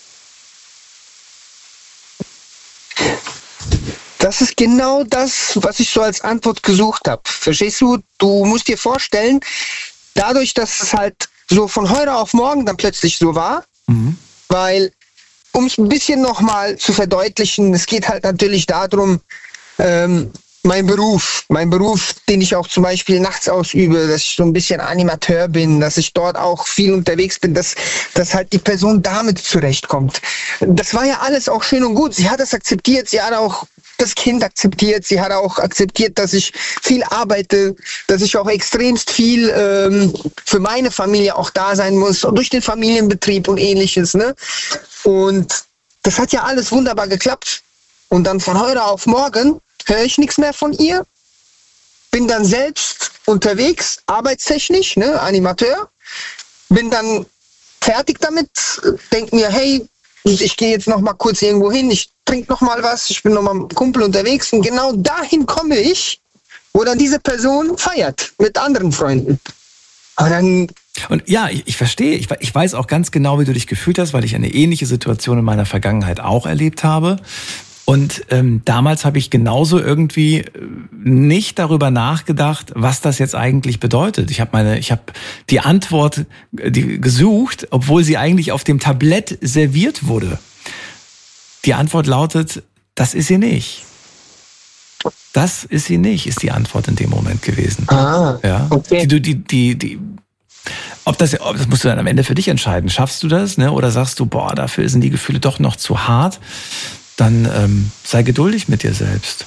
G: Das ist genau das, was ich so als Antwort gesucht habe. Verstehst du? Du musst dir vorstellen, dadurch, dass es halt so von heute auf morgen dann plötzlich so war, mhm. weil, um es ein bisschen nochmal zu verdeutlichen, es geht halt natürlich darum, ähm, mein Beruf, mein Beruf, den ich auch zum Beispiel nachts ausübe, dass ich so ein bisschen Animateur bin, dass ich dort auch viel unterwegs bin, dass, dass halt die Person damit zurechtkommt. Das war ja alles auch schön und gut. Sie hat das akzeptiert, sie hat auch das Kind akzeptiert, sie hat auch akzeptiert, dass ich viel arbeite, dass ich auch extremst viel ähm, für meine Familie auch da sein muss, durch den Familienbetrieb und ähnliches. Ne? Und das hat ja alles wunderbar geklappt. Und dann von heute auf morgen höre ich nichts mehr von ihr, bin dann selbst unterwegs, arbeitstechnisch, ne, Animateur, bin dann fertig damit, denke mir, hey, ich gehe jetzt noch mal kurz irgendwo hin, ich trinke noch mal was, ich bin noch mal mit einem Kumpel unterwegs und genau dahin komme ich, wo dann diese Person feiert mit anderen Freunden. Aber dann
B: und ja, ich, ich verstehe, ich, ich weiß auch ganz genau, wie du dich gefühlt hast, weil ich eine ähnliche Situation in meiner Vergangenheit auch erlebt habe. Und ähm, damals habe ich genauso irgendwie nicht darüber nachgedacht, was das jetzt eigentlich bedeutet. Ich habe meine, ich habe die Antwort die, gesucht, obwohl sie eigentlich auf dem Tablett serviert wurde. Die Antwort lautet, das ist sie nicht. Das ist sie nicht, ist die Antwort in dem Moment gewesen.
G: Ah,
B: ja.
G: okay.
B: Die, die, die, die, ob das, ob, das musst du dann am Ende für dich entscheiden. Schaffst du das, ne? Oder sagst du, boah, dafür sind die Gefühle doch noch zu hart? Dann ähm, sei geduldig mit dir selbst.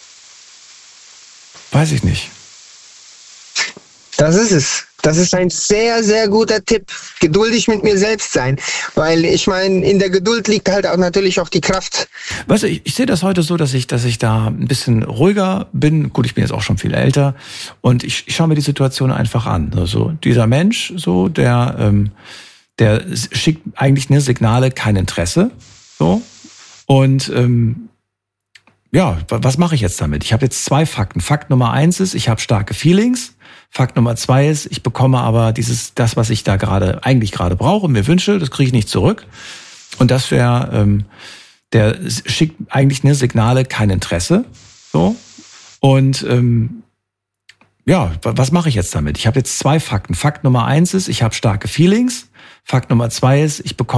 B: Weiß ich nicht.
G: Das ist es. Das ist ein sehr, sehr guter Tipp. Geduldig mit mir selbst sein. Weil ich meine, in der Geduld liegt halt auch natürlich auch die Kraft.
B: Weißt du, ich, ich sehe das heute so, dass ich, dass ich da ein bisschen ruhiger bin. Gut, ich bin jetzt auch schon viel älter. Und ich, ich schaue mir die Situation einfach an. Also dieser Mensch, so, der, ähm, der schickt eigentlich ne Signale, kein Interesse. So. Und ähm, ja, was mache ich jetzt damit? Ich habe jetzt zwei Fakten. Fakt Nummer eins ist, ich habe starke Feelings. Fakt Nummer zwei ist, ich bekomme aber dieses, das, was ich da gerade, eigentlich gerade brauche und mir wünsche, das kriege ich nicht zurück. Und das wäre, ähm, der schickt eigentlich ne Signale, kein Interesse. So. Und ähm, ja, was mache ich jetzt damit? Ich habe jetzt zwei Fakten. Fakt Nummer eins ist, ich habe starke Feelings. Fakt Nummer zwei ist, ich bekomme